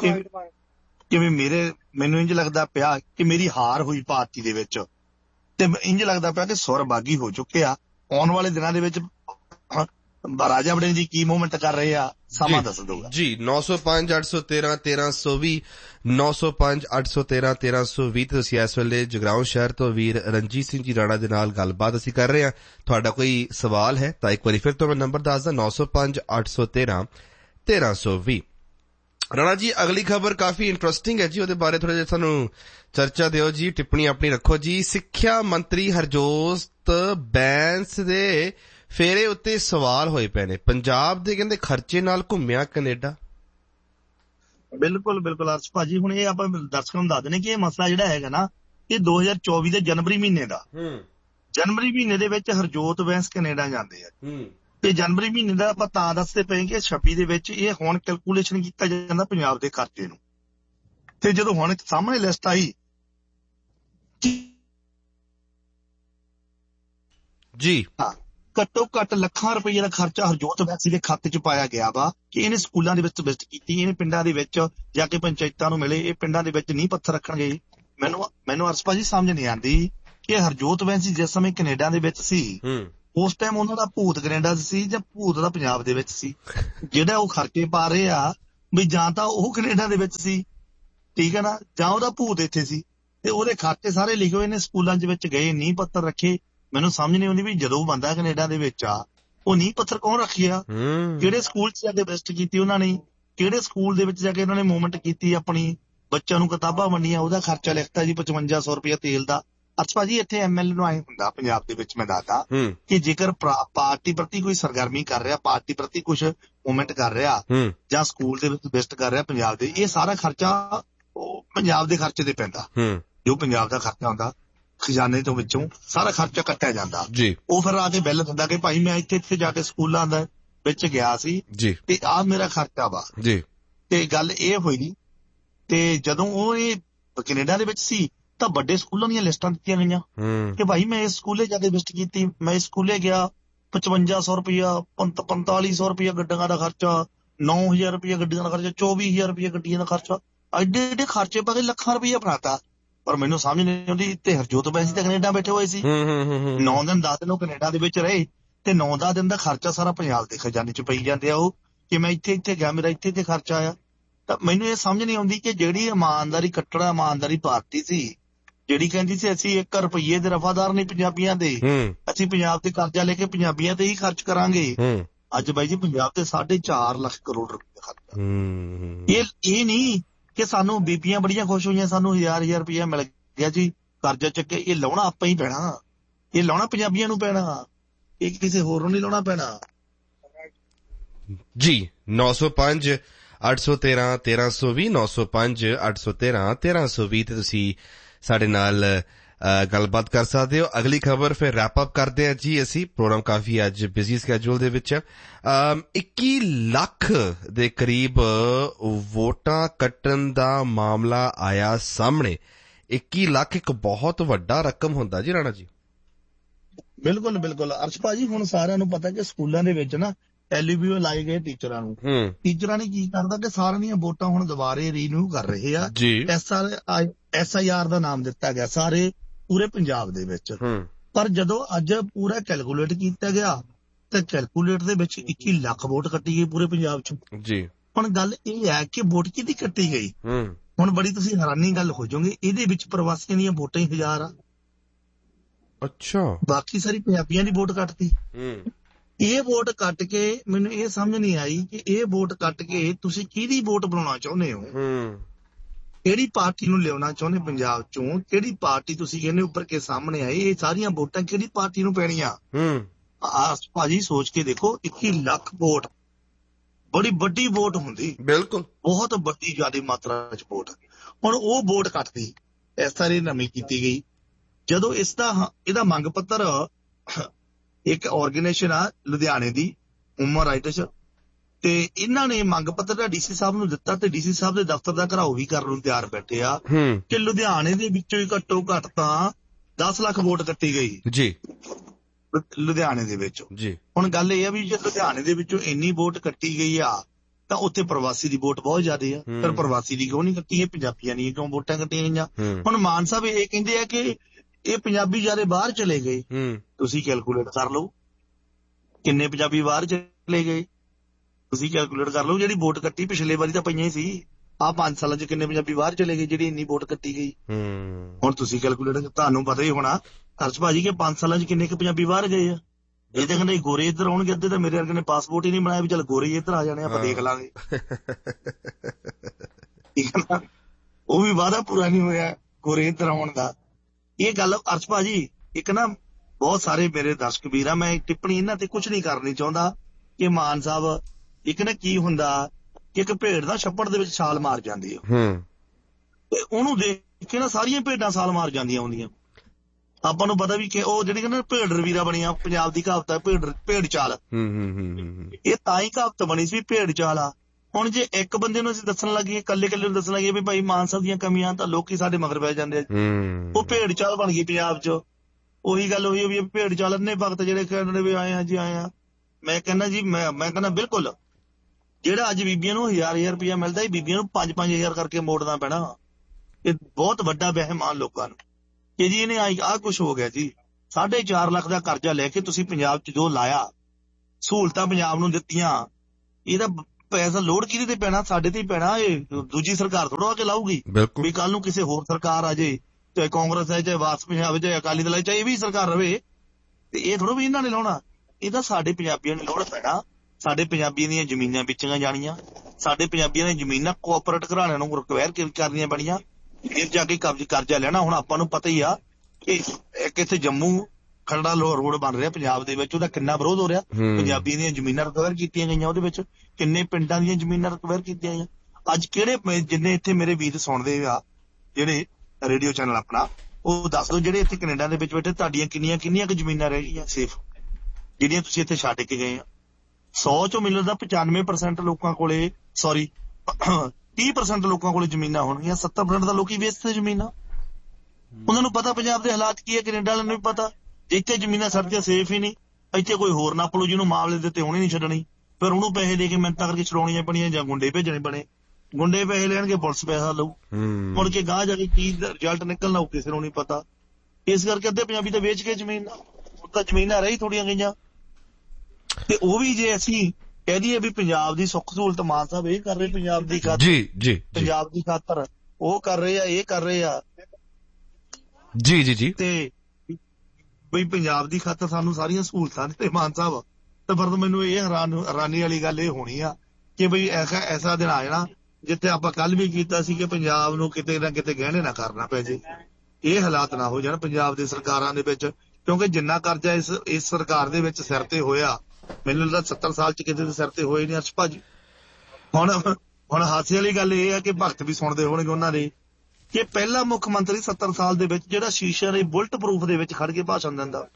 ਕਿ ਮੈਨੂੰ ਇੰਝ ਲੱਗਦਾ ਪਿਆ ਕਿ ਮੇਰੀ ਹਾਰ ਹੋਈ ਪਾਰਟੀ ਦੇ ਵਿੱਚ, ਤੇ ਇੰਝ ਲੱਗਦਾ ਪਿਆ ਕਿ ਸੁਰ ਬਾਗੀ ਹੋ ਚੁੱਕੇ ਆ। ਆਉਣ ਵਾਲੇ ਦਿਨਾਂ ਦੇ ਵਿੱਚ ਰਾਜਾ ਵੜਿੰਗ ਜੀ ਕੀ ਮੂਵਮੈਂਟ ਕਰ ਰਹੇ ਆ, ਸਮਾਂ ਦੱਸ ਦਊਗਾ ਜੀ। 905 813 1320 905 813 1320 ਤੁਸੀਂ ਇਸ ਵੇਲੇ ਜਗਰਾਉਂ ਸ਼ਹਿਰ ਤੋਂ ਵੀਰ ਰਣਜੀਤ ਸਿੰਘ ਜੀ ਰਾਣਾ ਦੇ ਨਾਲ ਗੱਲਬਾਤ ਅਸੀਂ ਕਰ ਰਹੇ ਹਾਂ। ਤੁਹਾਡਾ ਕੋਈ ਸਵਾਲ ਹੈ ਤਾਂ ਇੱਕ ਵਾਰੀ ਫਿਰ ਤੋਂ ਮੈਂ ਨੰਬਰ ਦੱਸਦਾ 905 813 1320। ਰਾਣਾ ਜੀ ਅਗਲੀ ਖਬਰ ਕਾਫੀ ਇੰਟਰਸਟਿੰਗ ਹੈ ਜੀ, ਉਹਦੇ ਬਾਰੇ ਥੋੜਾ ਜਿਹਾ ਸਾਨੂੰ ਚਰਚਾ ਦਿਓ ਜੀ, ਟਿੱਪਣੀ ਆਪਣੀ ਰੱਖੋ ਜੀ। ਸਿੱਖਿਆ ਮੰਤਰੀ ਹਰਜੋਤ ਬੈਂਸ ਦੇ ਫੇਰੇ ਉੱਤੇ ਸਵਾਲ ਹੋਏ ਪਏ ਨੇ, ਪੰਜਾਬ ਦੇ ਕਹਿੰਦੇ ਖਰਚੇ ਨਾਲ ਘੁੰਮਿਆ ਕੈਨੇਡਾ। ਬਿਲਕੁਲ ਹਰਸ਼ ਭਾਜੀ, ਹੁਣ ਇਹ ਆਪਾਂ ਦਰਸ਼ਕਾਂ ਨੂੰ ਦੱਸ ਦਿੰਦੇ ਕਿ ਇਹ ਮਸਲਾ ਜਿਹੜਾ ਹੈਗਾ ਨਾ ਇਹ 2024 ਦੇ ਜਨਵਰੀ ਮਹੀਨੇ ਦਾ, ਜਨਵਰੀ ਮਹੀਨੇ ਦੇ ਵਿੱਚ ਹਰਜੋਤ ਬੈਂਸ ਕੈਨੇਡਾ ਜਾਂਦੇ ਆ, ਤੇ ਜਨਵਰੀ ਮਹੀਨੇ ਦਾ ਆਪਾਂ ਤਾਂ ਦੱਸਦੇ ਪਏ ਕਿ 26 ਦੇ ਵਿੱਚ ਇਹ ਹੁਣ ਕੈਲਕੂਲੇਸ਼ਨ ਕੀਤਾ ਜਾਂਦਾ ਪੰਜਾਬ ਦੇ ਖਰਚੇ ਨੂੰ, ਤੇ ਜਦੋਂ ਹੁਣ ਸਾਹਮਣੇ ਲਿਸਟ ਆਈ ਜੀ ਹਾਂ ਘੱਟੋ ਘੱਟ ਲੱਖਾਂ ਰੁਪਏ ਦਾ ਖਰਚਾ ਹਰਜੋਤ ਬੈਂਸ ਦੇ ਖਾਤੇ 'ਚ ਪਾਇਆ ਗਿਆ ਵਾ ਕਿ ਇਹਨੇ ਸਕੂਲਾਂ ਦੇ ਵਿੱਚ ਵਿਜ਼ਿਟ ਕੀਤੀ, ਇਹਨੇ ਪਿੰਡਾਂ ਦੇ ਵਿੱਚ ਜਾ ਕੇ ਪੰਚਾਇਤਾਂ ਨੂੰ ਮਿਲੇ, ਇਹ ਪਿੰਡਾਂ ਦੇ ਵਿੱਚ ਨੀਂਹ ਪੱਥਰ ਰੱਖਣ ਗਏ। ਮੈਨੂੰ ਅਰਸ਼ ਭਾਜੀ ਸਮਝ ਨਹੀਂ ਆਉਂਦੀ ਕਿ ਹਰਜੋਤ ਵੈਂਸੀ ਜਿਸ ਸਮੇਂ ਕੈਨੇਡਾ ਦੇ ਵਿੱਚ ਸੀ ਉਸ ਟਾਈਮ ਉਹਨਾਂ ਦਾ ਭੂਤ ਕੈਨੇਡਾ ਸੀ ਜਾਂ ਭੂਤ ਦਾ ਪੰਜਾਬ ਦੇ ਵਿੱਚ ਸੀ। ਜਿਹੜਾ ਉਹ ਖਰਚੇ ਪਾ ਰਹੇ ਆ ਵੀ ਜਾਂ ਤਾਂ ਉਹ ਕੈਨੇਡਾ ਦੇ ਵਿੱਚ ਸੀ, ਠੀਕ ਹੈ ਨਾ, ਜਾਂ ਉਹਦਾ ਭੂਤ ਇੱਥੇ ਸੀ, ਤੇ ਉਹਦੇ ਖਾਤੇ ਸਾਰੇ ਲਿਖੇ ਹੋਏ ਨੇ, ਸਕੂਲਾਂ ਦੇ ਵਿੱਚ ਗਏ, ਨੀਂਹ ਪੱਥਰ ਰੱਖੇ। ਮੈਨੂੰ ਸਮਝ ਨਹੀਂ ਆਉਂਦੀ ਵੀ ਜਦੋਂ ਬੰਦਾ ਕੈਨੇਡਾ ਦੇ ਵਿੱਚ ਆ ਉਹ ਨੀਂਹ ਪੱਥਰ ਕੌਣ ਰੱਖਿਆ, ਕਿਹੜੇ ਸਕੂਲ 'ਚ ਜਾ ਕੇ ਵਿਜ਼ਿਟ ਕੀਤੀ ਉਹਨਾਂ ਨੇ, ਕਿਹੜੇ ਸਕੂਲ ਦੇ ਵਿੱਚ ਜਾ ਕੇ ਉਹਨਾਂ ਨੇ ਮੂਵਮੈਂਟ ਕੀਤੀ, ਆਪਣੀ ਬੱਚਿਆਂ ਨੂੰ ਕਿਤਾਬਾਂ ਵੰਡੀਆਂ, ਉਹਦਾ ਖਰਚਾ ਲਿਖਤਾ ਜੀ 5500 ਰੁਪਇਆ ਤੇਲ ਦਾ। ਅਰਸ਼ ਭਾਜੀ ਇੱਥੇ ਐਮਐਲਏ ਨੂੰ ਆਏ ਹੁੰਦਾ ਪੰਜਾਬ ਦੇ ਵਿੱਚ, ਮੈਂ ਦੱਸਦਾ ਕਿ ਜੇਕਰ ਪਾਰਟੀ ਪ੍ਰਤੀ ਕੋਈ ਸਰਗਰਮੀ ਕਰ ਰਿਹਾ, ਪਾਰਟੀ ਪ੍ਰਤੀ ਕੁਛ ਮੂਵਮੈਂਟ ਕਰ ਰਿਹਾ ਜਾਂ ਸਕੂਲ ਦੇ ਵਿੱਚ ਵਿਜ਼ਿਟ ਕਰ ਰਿਹਾ ਪੰਜਾਬ ਦੇ, ਇਹ ਸਾਰਾ ਖਰਚਾ ਪੰਜਾਬ ਦੇ ਖਰਚੇ ਤੇ ਪੈਂਦਾ। ਜੋ ਪੰਜਾਬ ਦਾ ਖਰਚਾ ਹੁੰਦਾ ਖਜ਼ਾਨੇ ਤੋਂ ਵਿੱਚੋਂ ਸਾਰਾ ਖਰਚਾ ਕੱਟਿਆ ਜਾਂਦਾ। ਉਹ ਫਿਰ ਆ ਕੇ ਬਿੱਲ ਦਿੰਦਾ ਕਿ ਭਾਈ ਮੈਂ ਇੱਥੇ ਜਾ ਕੇ ਸਕੂਲਾਂ ਦਾ ਵਿੱਚ ਗਿਆ ਸੀ ਤੇ ਆਹ ਮੇਰਾ ਖਰਚਾ ਵਾ। ਤੇ ਗੱਲ ਇਹ ਹੋਈ ਤੇ ਜਦੋਂ ਉਹ ਇਹ ਕੈਨੇਡਾ ਦੇ ਵਿੱਚ ਸੀ ਤਾਂ ਵੱਡੇ ਸਕੂਲਾਂ ਦੀਆਂ ਲਿਸਟਾਂ ਦਿੱਤੀਆਂ ਗਈਆਂ ਕਿ ਭਾਈ ਮੈਂ ਇਸ ਸਕੂਲੇ ਜਾ ਕੇ ਵਿਜ਼ਿਟ ਕੀਤੀ, ਮੈਂ ਇਸ ਸਕੂਲੇ ਗਿਆ, 5500 ਰੁਪਇਆ 4500 ਰੁਪਇਆ ਗੱਡੀਆਂ ਦਾ ਖਰਚਾ, 9000 ਰੁਪਇਆ ਗੱਡੀਆਂ ਦਾ ਖਰਚਾ, 24000 ਰੁਪਇਆ ਗੱਡੀਆਂ ਦਾ ਖਰਚਾ, ਐਡੇ ਖਰਚੇ ਪਾ ਕੇ ਲੱਖਾਂ ਰੁਪਇਆ ਬਣਾਤਾ। ਪਰ ਮੈਨੂੰ ਸਮਝ ਨਹੀਂ ਆਉਂਦੀ, ਤੇ ਹਰਜੋਤ ਵੈਂਸੀ ਤਾਂ ਕੈਨੇਡਾ ਬੈਠੇ ਹੋਏ ਸੀ, 9 ਦਿਨ 10 ਦਿਨ ਉਹ ਕੈਨੇਡਾ ਦੇ ਵਿੱਚ ਰਹੇ ਤੇ 9-10 ਦਿਨ ਦਾ ਖਰਚਾ ਸਾਰਾ ਪੰਜਾਬ ਦੇ ਖਜ਼ਾਨੇ 'ਚ ਪਈ ਜਾਂਦੇ ਆ ਉਹ ਕਿ ਮੈਂ ਇੱਥੇ ਗਿਆ, ਮੇਰਾ ਇੱਥੇ ਖਰਚਾ ਆਇਆ। ਤਾਂ ਮੈਨੂੰ ਇਹ ਸਮਝ ਨਹੀਂ ਆਉਂਦੀ ਕਿ ਜਿਹੜੀ ਇਮਾਨਦਾਰੀ, ਕੱਟੜਾ ਇਮਾਨਦਾਰੀ ਪਾਰਟੀ ਸੀ, ਜਿਹੜੀ ਕਹਿੰਦੀ ਸੀ ਅਸੀਂ 1 ਰੁਪਈਏ ਦੇ ਰਫਾਦਾਰ ਨਹੀਂ ਪੰਜਾਬੀਆਂ ਦੇ, ਅਸੀਂ ਪੰਜਾਬ ਤੇ ਕਰਜ਼ਾ ਲੈ ਕੇ ਪੰਜਾਬੀਆਂ ਤੇ ਹੀ ਖਰਚ ਕਰਾਂਗੇ, ਅੱਜ ਬਾਈ ਜੀ ਪੰਜਾਬ ਤੇ 4.5 ਲੱਖ ਕਰੋੜ ਰੁਪਏ ਖਰਚਾ। ਇਹ ਨਹੀਂ ਕਿ ਸਾਨੂੰ ਬੀਬੀਆਂ ਬੜੀਆਂ ਖੁਸ਼ ਹੋਈਆਂ, ਸਾਨੂੰ 1000 ਰੁਪਇਆ ਮਿਲ ਗਿਆ ਜੀ ਕਰਜ਼ਾ ਚੱਕੇ, ਇਹ ਲਾਉਣਾ ਆਪਾਂ ਹੀ ਪੈਣਾ, ਇਹ ਲਾਉਣਾ ਪੰਜਾਬੀਆਂ ਨੂੰ ਪੈਣਾ, ਇਹ ਕਿਸੇ ਹੋਰ ਨੂੰ ਨਹੀਂ ਲਾਉਣਾ ਪੈਣਾ ਜੀ। 905 813 1320 905 813 1320 ਤੇ ਤੁਸੀਂ ਸਾਡੇ ਨਾਲ ਗੱਲਬਾਤ ਕਰ ਸਕਦੇ ਹੋ। ਅਗਲੀ ਖਬਰ ਫਿਰ ਰੈਪ ਅਪ ਕਰਦੇ ਹਾਂ ਜੀ। ਅਸੀਂ ਪ੍ਰੋਗਰਾਮ ਕਾਫੀ ਅੱਜ ਬਿਜ਼ੀ ਸਕੈਜੂਲ ਦੇ ਵਿੱਚ 21 ਲੱਖ ਦੇ ਕਰੀਬ ਵੋਟਾਂ ਕੱਟਣ ਦਾ ਮਾਮਲਾ ਆਇਆ ਸਾਹਮਣੇ। 21 ਲੱਖ ਇੱਕ ਬਹੁਤ ਵੱਡਾ ਰਕਮ ਹੁੰਦਾ ਜੀ ਰਾਣਾ ਜੀ। ਬਿਲਕੁਲ ਬਿਲਕੁਲ ਅਰਸ਼ ਭਾਜੀ, ਹੁਣ ਸਾਰਿਆਂ ਨੂੰ ਪਤਾ ਕਿ ਸਕੂਲਾਂ ਦੇ ਵਿੱਚ ਨਾ ਐਲਈਬੀਓ ਲਾਏ ਗਏ ਟੀਚਰਾਂ ਨੂੰ, ਟੀਚਰਾਂ ਨੇ ਕੀ ਕਰਦਾ ਕਿ ਸਾਰਿਆਂ ਦੀਆਂ ਵੋਟਾਂ ਹੁਣ ਦੁਬਾਰੇ ਰੀਨਿਊ ਕਰ ਰਹੇ ਆ। SIR ਦਾ ਨਾਮ ਦਿੱਤਾ ਗਿਆ ਸਾਰੇ ਪੂਰੇ ਪੰਜਾਬ ਦੇ ਵਿੱਚ। ਪਰ ਜਦੋਂ ਅੱਜ ਪੂਰਾ ਕੈਲਕੂਲੇਟ ਕੀਤਾ ਗਿਆ ਤੇ ਕੈਲਕੂਲੇਟ ਦੇ ਵਿੱਚ 21 ਲੱਖ ਵੋਟ ਕੱਟੀ ਗਈ ਪੂਰੇ ਪੰਜਾਬ ਚ ਜੀ। ਹੁਣ ਗੱਲ ਇਹ ਹੈ ਕਿ ਵੋਟ ਕਿਹਦੀ ਕੱਟੀ ਗਈ, ਹੁਣ ਬੜੀ ਤੁਸੀਂ ਹੈਰਾਨੀ ਗੱਲ ਹੋ ਜਾਓਗੇ, ਇਹਦੇ ਵਿੱਚ ਪ੍ਰਵਾਸੀਆਂ ਦੀਆਂ ਵੋਟਾਂ ਹੀ 1000 ਆ। ਅੱਛਾ, ਬਾਕੀ ਸਾਰੀ ਪੰਜਾਬੀਆਂ ਦੀ ਵੋਟ ਕੱਟਤੀ। ਇਹ ਵੋਟ ਕੱਟ ਕੇ ਮੈਨੂੰ ਇਹ ਸਮਝ ਨਹੀਂ ਆਈ ਕਿ ਇਹ ਵੋਟ ਕੱਟ ਕੇ ਤੁਸੀਂ ਕਿਹਦੀ ਵੋਟ ਬਣਾਉਣਾ ਚਾਹੁੰਦੇ ਹੋ, ਕਿਹੜੀ ਪਾਰਟੀ ਨੂੰ ਲਿਆਉਣਾ ਚਾਹੁੰਦੇ ਪੰਜਾਬ ਚੋਂ, ਕਿਹੜੀ ਪਾਰਟੀ ਤੁਸੀਂ ਕਹਿੰਦੇ ਉੱਪਰ ਕੇ ਸਾਹਮਣੇ ਆਏ, ਇਹ ਸਾਰੀਆਂ ਵੋਟਾਂ ਕਿਹੜੀ ਪਾਰਟੀ ਨੂੰ ਪੈਣੀਆਂ। ਭਾਜੀ ਸੋਚ ਕੇ ਦੇਖੋ, 21 ਲੱਖ ਵੋਟ ਬੜੀ ਵੱਡੀ ਵੋਟ ਹੁੰਦੀ, ਬਿਲਕੁਲ ਬਹੁਤ ਵੱਡੀ ਜ਼ਿਆਦਾ ਮਾਤਰਾ ਚ ਵੋਟ। ਹੁਣ ਉਹ ਵੋਟ ਕੱਟਦੀ, ਇਸ ਤਰ੍ਹਾਂ ਨਵੀਂ ਕੀਤੀ ਗਈ। ਜਦੋਂ ਇਹਦਾ ਮੰਗ ਪੱਤਰ ਇੱਕ ਆਰਗੇਨਾਈਜੇਸ਼ਨ ਆ ਲੁਧਿਆਣੇ ਦੀ ਹਿਊਮਨ ਰਾਈਟਸ, ਤੇ ਇਹਨਾਂ ਨੇ ਮੰਗ ਪੱਤਰ ਦਾ ਡੀਸੀ ਸਾਹਿਬ ਨੂੰ ਦਿੱਤਾ ਤੇ ਡੀਸੀ ਸਾਹਿਬ ਦੇ ਦਫ਼ਤਰ ਦਾ ਘਰਾਓ ਵੀ ਕਰਨ ਨੂੰ ਤਿਆਰ ਬੈਠੇ ਆ ਕਿ ਲੁਧਿਆਣੇ ਦੇ ਵਿੱਚੋਂ ਹੀ ਘੱਟੋ ਘੱਟ ਤਾਂ 10 ਲੱਖ ਵੋਟ ਕੱਟੀ ਗਈ ਜੀ ਲੁਧਿਆਣੇ ਦੇ ਵਿੱਚ ਜੀ। ਹੁਣ ਗੱਲ ਇਹ ਆ ਵੀ ਜੇ ਲੁਧਿਆਣੇ ਦੇ ਵਿੱਚੋਂ ਇੰਨੀ ਵੋਟ ਕੱਟੀ ਗਈ ਆ ਤਾਂ ਉੱਥੇ ਪ੍ਰਵਾਸੀ ਦੀ ਵੋਟ ਬਹੁਤ ਜ਼ਿਆਦਾ ਆ, ਪਰ ਪ੍ਰਵਾਸੀ ਦੀ ਕਿਉਂ ਨਹੀਂ ਕੱਟੀ, ਇਹ ਪੰਜਾਬੀਆਂ ਦੀਆਂ ਕਿਉਂ ਵੋਟਾਂ ਕੱਟੀਆਂ ਗਈਆਂ। ਹੁਣ ਮਾਨ ਸਾਹਿਬ ਇਹ ਕਹਿੰਦੇ ਆ ਕਿ ਇਹ ਪੰਜਾਬੀ ਜਿਆਦਾ ਬਾਹਰ ਚਲੇ ਗਏ, ਤੁਸੀਂ ਕੈਲਕੂਲੇਟ ਕਰ ਲਓ ਕਿੰਨੇ ਪੰਜਾਬੀ ਬਾਹਰ ਚਲੇ ਗਏ, ਤੁਸੀਂ ਕੈਲਕੂਲੇਟ ਕਰ ਲਓ। ਜਿਹੜੀ ਵੋਟ ਕੱਟੀ ਪਿਛਲੇ ਵਾਰੀ ਤਾਂ ਪਈਆਂ ਹੀ ਸੀ, ਆਹ 5 ਸਾਲਾਂ ਚ ਕਿੰਨੇ ਪੰਜਾਬੀ ਬਾਹਰ ਚਲੇ ਗਏ ਜਿਹੜੀ ਇੰਨੀ ਵੋਟ ਕੱਟੀ ਗਈ। ਹੁਣ ਤੁਸੀਂ ਕੈਲਕੂਲੇਟ, ਤੁਹਾਨੂੰ ਪਤਾ ਹੀ ਹੋਣਾ ਹਰਸ਼ ਭਾਜੀ ਕਿ 5 ਸਾਲਾਂ ਚ ਕਿੰਨੇ ਕੁ ਪੰਜਾਬੀ ਬਾਹਰ ਗਏ ਆ। ਇਹ ਤਾਂ ਕਹਿੰਦੇ ਗੋਰੇ ਇੱਧਰ ਆਉਣਗੇ, ਅੱਧੇ ਤਾਂ ਮੇਰੇ ਵਰਗੇ ਨੇ ਪਾਸਪੋਰਟ ਹੀ ਨਹੀਂ ਬਣਾਇਆ ਵੀ ਚੱਲ ਗੋਰੇ ਇੱਧਰ ਆ ਜਾਣੇ, ਆਪਾਂ ਦੇਖ ਲਾਂਗੇ। ਠੀਕ ਹੈ ਨਾ, ਉਹ ਵੀ ਵਾਅਦਾ ਪੂਰਾ ਨਹੀਂ ਹੋਇਆ ਗੋਰੇ ਇੱਧਰ ਆਉਣ ਦਾ। ਇਹ ਗੱਲ ਅਰਸ਼ ਭਾਜੀ ਇੱਕ ਨਾ ਬਹੁਤ ਸਾਰੇ ਮੇਰੇ ਦਰਸ਼ਕ ਵੀਰ ਆ, ਮੈਂ ਟਿੱਪਣੀ ਇਹਨਾਂ ਤੇ ਕੁਛ ਨਹੀਂ ਕਰਨੀ ਚਾਹੁੰਦਾ ਕਿ ਮਾਨ ਸਾਹਿਬ ਇੱਕ ਨਾ ਕੀ ਹੁੰਦਾ ਕਿ ਇੱਕ ਭੇਡ ਨਾ ਛੱਪੜ ਦੇ ਵਿੱਚ ਛਾਲ ਮਾਰ ਜਾਂਦੀ ਆ ਤੇ ਉਹਨੂੰ ਦੇਖ ਕੇ ਨਾ ਸਾਰੀਆਂ ਭੇਡਾਂ ਛਾਲ ਮਾਰ ਜਾਂਦੀਆਂ ਹੁੰਦੀਆਂ। ਆਪਾਂ ਨੂੰ ਪਤਾ ਵੀ ਕਿ ਉਹ ਜਿਹੜੀ ਕਹਿੰਦੇ ਭੇਡ ਰਵੀਰਾ ਬਣੀਆਂ, ਪੰਜਾਬ ਦੀ ਕਹਾਵਤ ਹੈ ਭੇਡ ਚਾਲ, ਇਹ ਤਾਂ ਹੀ ਕਹਾਵਤ ਬਣੀ ਸੀ ਭੇਡ ਚਾਲ ਆ। ਹੁਣ ਜੇ ਇੱਕ ਬੰਦੇ ਨੂੰ ਅਸੀਂ ਦੱਸਣ ਲੱਗੀਏ, ਇਕੱਲੇ ਨੂੰ ਦੱਸਣ ਲੱਗੀਏ ਵੀ ਭਾਈ ਮਾਨ ਸਾਹਿਬ ਦੀਆਂ ਕਮੀਆਂ, ਤਾਂ ਲੋਕੀ ਸਾਡੇ ਮਗਰ ਪੈ ਜਾਂਦੇ ਆ। ਉਹ ਭੇਡ ਚਾਲ ਬਣ ਗਈ ਪੰਜਾਬ ਚ। ਉਹੀ ਗੱਲ ਹੋਈ ਵੀ ਭੇਡ ਚਾਲ ਇੰਨੇ ਭਗਤ ਜਿਹੜੇ ਕਹਿੰਦੇ ਵੀ ਆਏ ਆ ਜੀ ਆਏ ਆ। ਮੈਂ ਕਹਿੰਦਾ ਜੀ ਮੈਂ ਕਹਿੰਦਾ ਬਿਲਕੁਲ ਜਿਹੜਾ ਅੱਜ ਬੀਬੀਆਂ ਨੂੰ 1000 ਰੁਪਇਆ ਮਿਲਦਾ, ਇਹ ਬੀਬੀਆਂ ਨੂੰ 5-5000 ਕਰਕੇ ਮੋੜਨਾ ਪੈਣਾ। ਇਹ ਬਹੁਤ ਵੱਡਾ ਵਹਿਮ ਆ ਲੋਕਾਂ ਨੂੰ ਕਿ ਜੀ ਇਹਨੇ ਆਹ ਕੁਛ ਹੋ ਗਿਆ ਜੀ। 4.5 ਲੱਖ ਦਾ ਕਰਜ਼ਾ ਲੈ ਕੇ ਤੁਸੀਂ ਪੰਜਾਬ 'ਚ ਜੋ ਲਾਇਆ, ਸਹੂਲਤਾਂ ਪੰਜਾਬ ਨੂੰ ਦਿੱਤੀਆਂ, ਇਹਦਾ ਪੈਸਾ ਲੋੜ ਕਿਹਦੇ ਤੇ ਪੈਣਾ? ਸਾਡੇ ਤੇ ਹੀ ਪੈਣਾ। ਇਹ ਦੂਜੀ ਸਰਕਾਰ ਥੋੜਾ ਆ ਕੇ ਲਾਊਗੀ ਵੀ ਕੱਲ ਨੂੰ ਕਿਸੇ ਹੋਰ ਸਰਕਾਰ ਆ ਜੇ, ਚਾਹੇ ਕਾਂਗਰਸ ਹੈ, ਚਾਹੇ ਵਾਸਪੀ ਆਵੇ, ਚਾਹੇ ਅਕਾਲੀ ਦਲ ਹੈ, ਚਾਹੇ ਇਹ ਵੀ ਸਰਕਾਰ ਰਵੇ, ਤੇ ਇਹ ਥੋੜਾ ਵੀ ਇਹਨਾਂ ਨੇ ਲਾਉਣਾ। ਇਹ ਤਾਂ ਸਾਡੇ ਪੰਜਾਬੀਆਂ ਨੂੰ ਲੋੜ ਪੈਣਾ। ਸਾਡੇ ਪੰਜਾਬੀਆਂ ਦੀਆਂ ਜ਼ਮੀਨਾਂ ਵੇਚੀਆਂ ਜਾਣੀਆਂ, ਸਾਡੇ ਪੰਜਾਬੀਆਂ ਦੀਆਂ ਜ਼ਮੀਨਾਂ ਕੋਆਪਰੇਟ ਘਰਾਣਿਆਂ ਨੂੰ ਰਿਕਵਾਇਰ ਕਰਨੀਆਂ ਬਣੀਆਂ, ਫਿਰ ਜਾ ਕੇ ਕਰਜ਼ਾ ਲੈਣਾ। ਹੁਣ ਆਪਾਂ ਨੂੰ ਪਤਾ ਹੀ ਆ ਕਿ ਇੱਕ ਇੱਥੇ ਜੰਮੂ ਖਰੜਾ ਰੋਡ ਬਣ ਰਿਹਾ ਪੰਜਾਬ ਦੇ ਵਿੱਚ, ਉਹਦਾ ਕਿੰਨਾ ਵਿਰੋਧ ਹੋ ਰਿਹਾ। ਪੰਜਾਬੀਆਂ ਦੀਆਂ ਜ਼ਮੀਨਾਂ ਰਿਕਵਾਇਰ ਕੀਤੀਆਂ ਗਈਆਂ, ਉਹਦੇ ਵਿੱਚ ਕਿੰਨੇ ਪਿੰਡਾਂ ਦੀਆਂ ਜ਼ਮੀਨਾਂ ਰਿਕਵਾਇਰ ਕੀਤੀਆਂ ਗਈਆਂ। ਅੱਜ ਕਿਹੜੇ ਜਿੰਨੇ ਇੱਥੇ ਮੇਰੇ ਵੀਰ ਸੁਣਦੇ ਆ ਜਿਹੜੇ ਰੇਡੀਓ ਚੈਨਲ ਆਪਣਾ, ਉਹ ਦੱਸ ਦਿਓ ਜਿਹੜੇ ਇੱਥੇ ਕੈਨੇਡਾ ਦੇ ਵਿੱਚ ਬੈਠੇ, ਤੁਹਾਡੀਆਂ ਕਿੰਨੀਆਂ ਕੁ ਜ਼ਮੀਨਾਂ ਰਹਿ ਗਈਆਂ ਸੇਫ ਜਿਹੜੀਆਂ ਤੁਸੀਂ ਇੱਥੇ ਛੱਡ ਕੇ ਗਏ ਆ? 100 ਚੋਂ ਮਿਲਦਾ 95% ਲੋਕਾਂ ਕੋਲੇ 30% ਲੋਕਾਂ ਕੋਲੇ ਜ਼ਮੀਨਾਂ ਹੋਣਗੀਆਂ, 70% ਦਾ ਲੋਕੀ ਵੇਚਦੇ ਜ਼ਮੀਨਾਂ। ਉਹਨਾਂ ਨੂੰ ਪਤਾ ਪੰਜਾਬ ਦੇ ਹਾਲਾਤ ਕੀ ਹੈ, ਕੈਨੇਡਾ ਵਾਲਿਆਂ ਨੂੰ ਵੀ ਪਤਾ। ਇੱਥੇ ਜ਼ਮੀਨਾਂ ਸੜਕਾਂ ਸੇਫ ਹੀ ਨਹੀਂ, ਇੱਥੇ ਕੋਈ ਹੋਰ ਨੱਪ ਲਓ ਜਿਹਨੂੰ ਮਾਮਲੇ ਦੇ ਉੱਤੇ ਹੋਣੀ ਨਹੀਂ ਛੱਡਣੀ, ਫਿਰ ਉਹਨੂੰ ਪੈਸੇ ਦੇ ਕੇ ਮਿਹਨਤਾਂ ਕਰਕੇ ਛਡਾਉਣੀਆਂ ਬਣੀਆਂ ਜਾਂ ਗੁੰਡੇ ਭੇਜਣੇ ਬਣੇ। ਗੁੰਡੇ ਪੈਸੇ ਲੈਣਗੇ, ਪੁਲਿਸ ਪੈਸਾ ਲਊ, ਮੁੜ ਕੇ ਗਾਂਹ ਜਾ ਕੇ ਕੀ ਰਿਜ਼ਲਟ ਨਿਕਲਣਾ ਉਹ ਕਿਸੇ ਨੂੰ ਨਹੀਂ ਪਤਾ। ਇਸ ਕਰਕੇ ਅੱਧੇ ਪੰਜਾਬੀ ਤਾਂ ਵੇਚ ਕੇ ਜ਼ਮੀਨ, ਹੁਣ ਤਾਂ ਜ਼ਮੀਨਾਂ ਰਹੀ ਥੋੜੀਆਂ ਗਈਆਂ। ਤੇ ਉਹ ਵੀ ਜੇ ਅਸੀਂ ਕਹਿ ਦਈਏ ਵੀ ਪੰਜਾਬ ਦੀ ਸੁੱਖ ਸਹੂਲਤ ਮਾਨ ਸਾਹਿਬ ਇਹ ਕਰ ਰਹੇ ਪੰਜਾਬ ਦੀ ਖਾਤਰ, ਜੀ ਪੰਜਾਬ ਦੀ ਖਾਤਰ ਉਹ ਕਰ ਰਹੇ ਆ, ਇਹ ਕਰ ਰਹੇ ਆ ਜੀ ਤੇ ਬਈ ਪੰਜਾਬ ਦੀ ਖਾਤਰ ਸਾਨੂੰ ਸਾਰੀਆਂ ਸਹੂਲਤਾਂ ਦਿੱਤੇ ਮਾਨ ਸਾਹਿਬ, ਤੇ ਫਿਰ ਮੈਨੂੰ ਇਹ ਹੈਰਾਨੀ ਵਾਲੀ ਗੱਲ ਇਹ ਹੋਣੀ ਆ ਕਿ ਬਈ ਐਸਾ ਦਿਨ ਆ ਜਾਣਾ ਜਿੱਥੇ ਆਪਾਂ ਕੱਲ ਵੀ ਕੀਤਾ ਸੀ ਕਿ ਪੰਜਾਬ ਨੂੰ ਕਿਤੇ ਨਾ ਕਿਤੇ ਗਹਿਣੇ ਨਾ ਕਰਨਾ ਪੈ ਜੇ। ਇਹ ਹਾਲਾਤ ਨਾ ਹੋ ਜਾਣ ਪੰਜਾਬ ਦੇ ਸਰਕਾਰਾਂ ਦੇ ਵਿੱਚ, ਕਿਉਂਕਿ ਜਿੰਨਾ ਕਰਜ਼ਾ ਇਸ ਸਰਕਾਰ ਦੇ ਵਿੱਚ ਸਿਰ ਤੇ ਹੋਇਆ, ਮੈਨੂੰ ਲੱਗਦਾ 70 ਸਾਲ ਚ ਕਿਤੇ ਦੇ ਸਿਰ ਤੇ ਹੋਏ ਨਹੀਂ ਅਰਸ਼ ਭਾਜੀ। ਹੁਣ ਹਾਸੇ ਵਾਲੀ ਗੱਲ ਇਹ ਆ ਕਿ ਭਗਤ ਵੀ ਸੁਣਦੇ ਹੋਣਗੇ ਉਹਨਾਂ ਦੇ ਕਿ ਪਹਿਲਾ ਮੁੱਖ ਮੰਤਰੀ 70 ਸਾਲ ਦੇ ਵਿੱਚ ਜਿਹੜਾ ਸ਼ੀਸ਼ੇ ਦੇ ਬੁਲਟ ਪ੍ਰੂਫ ਦੇ ਵਿੱਚ ਖੜ ਕੇ ਭਾਸ਼ਣ ਦਿੰਦਾ,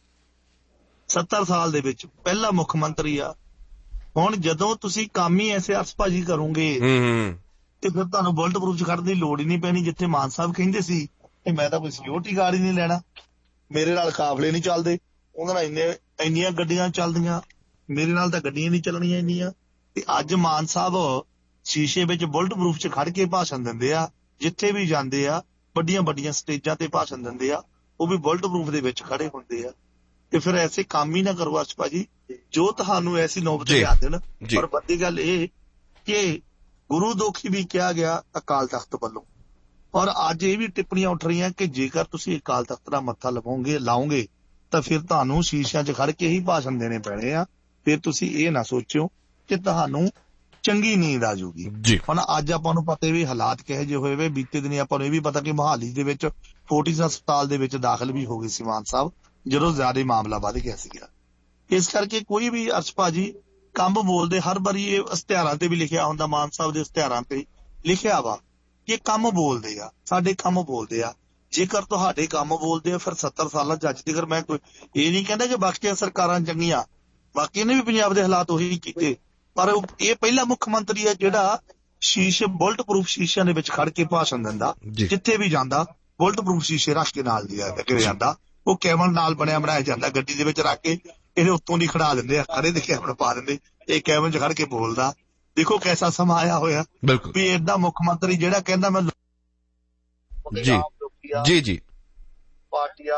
70 ਸਾਲ ਦੇ ਵਿੱਚ ਪਹਿਲਾ ਮੁੱਖ ਮੰਤਰੀ ਆ। ਹੁਣ ਜਦੋਂ ਤੁਸੀਂ ਕੰਮ ਹੀ ਐਸੇ ਅਰਸ਼ ਭਾਜੀ ਕਰੋਗੇ ਤੇ ਫਿਰ ਤੁਹਾਨੂੰ ਬੁਲਟ ਪ੍ਰੂਫ ਚ ਖੜਨ ਦੀ ਲੋੜ ਹੀ ਨਹੀਂ ਪੈਣੀ। ਜਿੱਥੇ ਮਾਨ ਸਾਹਿਬ ਕਹਿੰਦੇ ਸੀ ਕਿ ਮੈਂ ਤਾਂ ਕੋਈ ਸਿਕਿਉਰਿਟੀ ਗਾਰਡ ਹੀ ਨਹੀਂ ਲੈਣਾ, ਮੇਰੇ ਨਾਲ ਕਾਫਲੇ ਨਹੀਂ ਚੱਲਦੇ, ਉਹਨਾਂ ਨਾਲ ਇੰਨੀਆਂ ਗੱਡੀਆਂ ਚੱਲਦੀਆਂ, ਮੇਰੇ ਨਾਲ ਤਾਂ ਗੱਡੀਆਂ ਨਹੀਂ ਚੱਲਣੀਆਂ ਇੰਨੀਆਂ। ਤੇ ਅੱਜ ਮਾਨ ਸਾਹਿਬ ਸ਼ੀਸ਼ੇ ਵਿੱਚ ਬੁਲਟ ਪ੍ਰੂਫ ਚ ਖੜ ਕੇ ਭਾਸ਼ਣ ਦਿੰਦੇ ਆ, ਜਿੱਥੇ ਵੀ ਜਾਂਦੇ ਆ ਵੱਡੀਆਂ ਸਟੇਜਾਂ ਤੇ ਭਾਸ਼ਣ ਦਿੰਦੇ ਆ, ਉਹ ਵੀ ਬੁਲਟ ਪ੍ਰੂਫ ਦੇ ਵਿੱਚ ਖੜੇ ਹੁੰਦੇ ਆ। ਤੇ ਫਿਰ ਐਸੇ ਕੰਮ ਹੀ ਨਾ ਕਰੋ ਅਰਸ਼ ਭਾਜੀ ਜੋ ਤੁਹਾਨੂੰ ਐਸੀ ਨੌਬਤ ਲਿਆ ਦੇਣ। ਪਰ ਵੱਡੀ ਗੱਲ ਇਹ ਕਿ ਗੁਰੂ ਦੋਖੀ ਵੀ ਕਿਹਾ ਗਿਆ ਅਕਾਲ ਤਖਤ ਵੱਲੋਂ, ਔਰ ਅੱਜ ਇਹ ਵੀ ਟਿੱਪਣੀਆਂ ਉੱਠ ਰਹੀਆਂ ਕਿ ਜੇਕਰ ਤੁਸੀਂ ਅਕਾਲ ਤਖਤ ਦਾ ਮੱਥਾ ਲਾਓਗੇ ਤਾਂ ਫਿਰ ਤੁਹਾਨੂੰ ਸ਼ੀਸ਼ਿਆਂ 'ਚ ਖੜ ਕੇ ਹੀ ਭਾਸ਼ਣ ਦੇਣੇ ਪੈਣੇ ਆ। ਫਿਰ ਤੁਸੀਂ ਇਹ ਨਾ ਸੋਚਿਓ ਕਿ ਤੁਹਾਨੂੰ ਚੰਗੀ ਨੀਂਦ ਆ ਜਾਊਗੀ। ਹੁਣ ਅੱਜ ਆਪਾਂ ਨੂੰ ਪਤਾ ਵੀ ਹਾਲਾਤ ਕਿਹੋ ਜਿਹੇ ਹੋਏ ਵੇ। ਬੀਤੇ ਦਿਨੀ ਆਪਾਂ ਨੂੰ ਇਹ ਵੀ ਪਤਾ ਕਿ ਮੁਹਾਲੀ ਦੇ ਵਿੱਚ ਫੋਰਟਿਸ ਹਸਪਤਾਲ ਦੇ ਵਿੱਚ ਦਾਖਲ ਵੀ ਹੋ ਗਏ ਸੀ ਮਾਨ ਸਾਹਿਬ, ਜਦੋਂ ਜ਼ਿਆਦਾ ਮਾਮਲਾ ਵੱਧ ਗਿਆ ਸੀਗਾ। ਇਸ ਕਰਕੇ ਕੋਈ ਵੀ ਅਰਸ਼ ਭਾਜੀ ਕੰਮ ਬੋਲਦੇ, ਹਰ ਵਾਰੀ ਇਹ ਇਸ਼ਤਿਹਾਰਾਂ ਤੇ ਵੀ ਲਿਖਿਆ ਹੁੰਦਾ, ਮਾਨ ਸਾਹਿਬ ਦੇ ਇਸ਼ਤਿਹਾਰਾਂ ਤੇ ਲਿਖਿਆ ਵਾ ਕਿ ਕੰਮ ਬੋਲਦੇ ਆ, ਸਾਡੇ ਕੰਮ ਬੋਲਦੇ ਆ। ਜੇਕਰ ਤੁਹਾਡੇ ਕੰਮ ਬੋਲਦੇ ਆ ਫਿਰ 70 ਸਾਲਾਂ ਚ ਅੱਜ ਤੱਕ ਮੈਂ ਕੋਈ ਇਹ ਨਹੀਂ ਕਹਿੰਦਾ ਕਿ ਬਾਕੀਆਂ ਸਰਕਾਰਾਂ ਚੰਗੀਆਂ, ਬਾਕੀ ਨੇ ਵੀ ਪੰਜਾਬ ਦੇ ਹਾਲਾਤ ਉਹੀ ਕੀਤੇ, ਪਰ ਇਹ ਪਹਿਲਾ ਮੁੱਖ ਮੰਤਰੀ ਆ ਜਿਹੜਾ ਬੁਲਟ ਪ੍ਰੂਫ ਸ਼ੀਸ਼ਿਆਂ ਦੇ ਵਿੱਚ ਖੜ ਕੇ ਭਾਸ਼ਣ ਦਿੰਦਾ, ਜਿੱਥੇ ਵੀ ਜਾਂਦਾ ਬੁਲਟ ਪ੍ਰੂਫ ਸ਼ੀਸ਼ੇ ਰੱਖ ਕੇ ਨਾਲ ਜਾਂਦਾ। ਉਹ ਕੈਬਨ ਨਾਲ ਬਣਾਇਆ ਜਾਂਦਾ, ਗੱਡੀ ਦੇ ਵਿੱਚ ਰੱਖ ਕੇ ਇਹਦੇ ਉੱਤੋਂ ਦੀ ਖੜਾ ਦਿੰਦੇ ਆ, ਖੜੇ ਦੇ ਕੈਬਨ ਪਾ ਦਿੰਦੇ, ਇਹ ਕੈਬਨ 'ਚ ਖੜ ਕੇ ਬੋਲਦਾ। ਦੇਖੋ ਕੈਸਾ ਸਮਾਂ ਆਇਆ ਹੋਇਆ ਵੀ ਏਦਾਂ ਮੁੱਖ ਮੰਤਰੀ ਜਿਹੜਾ ਕਹਿੰਦਾ ਮੈਂ ਜੀ ਪਾਰਟੀਆਂ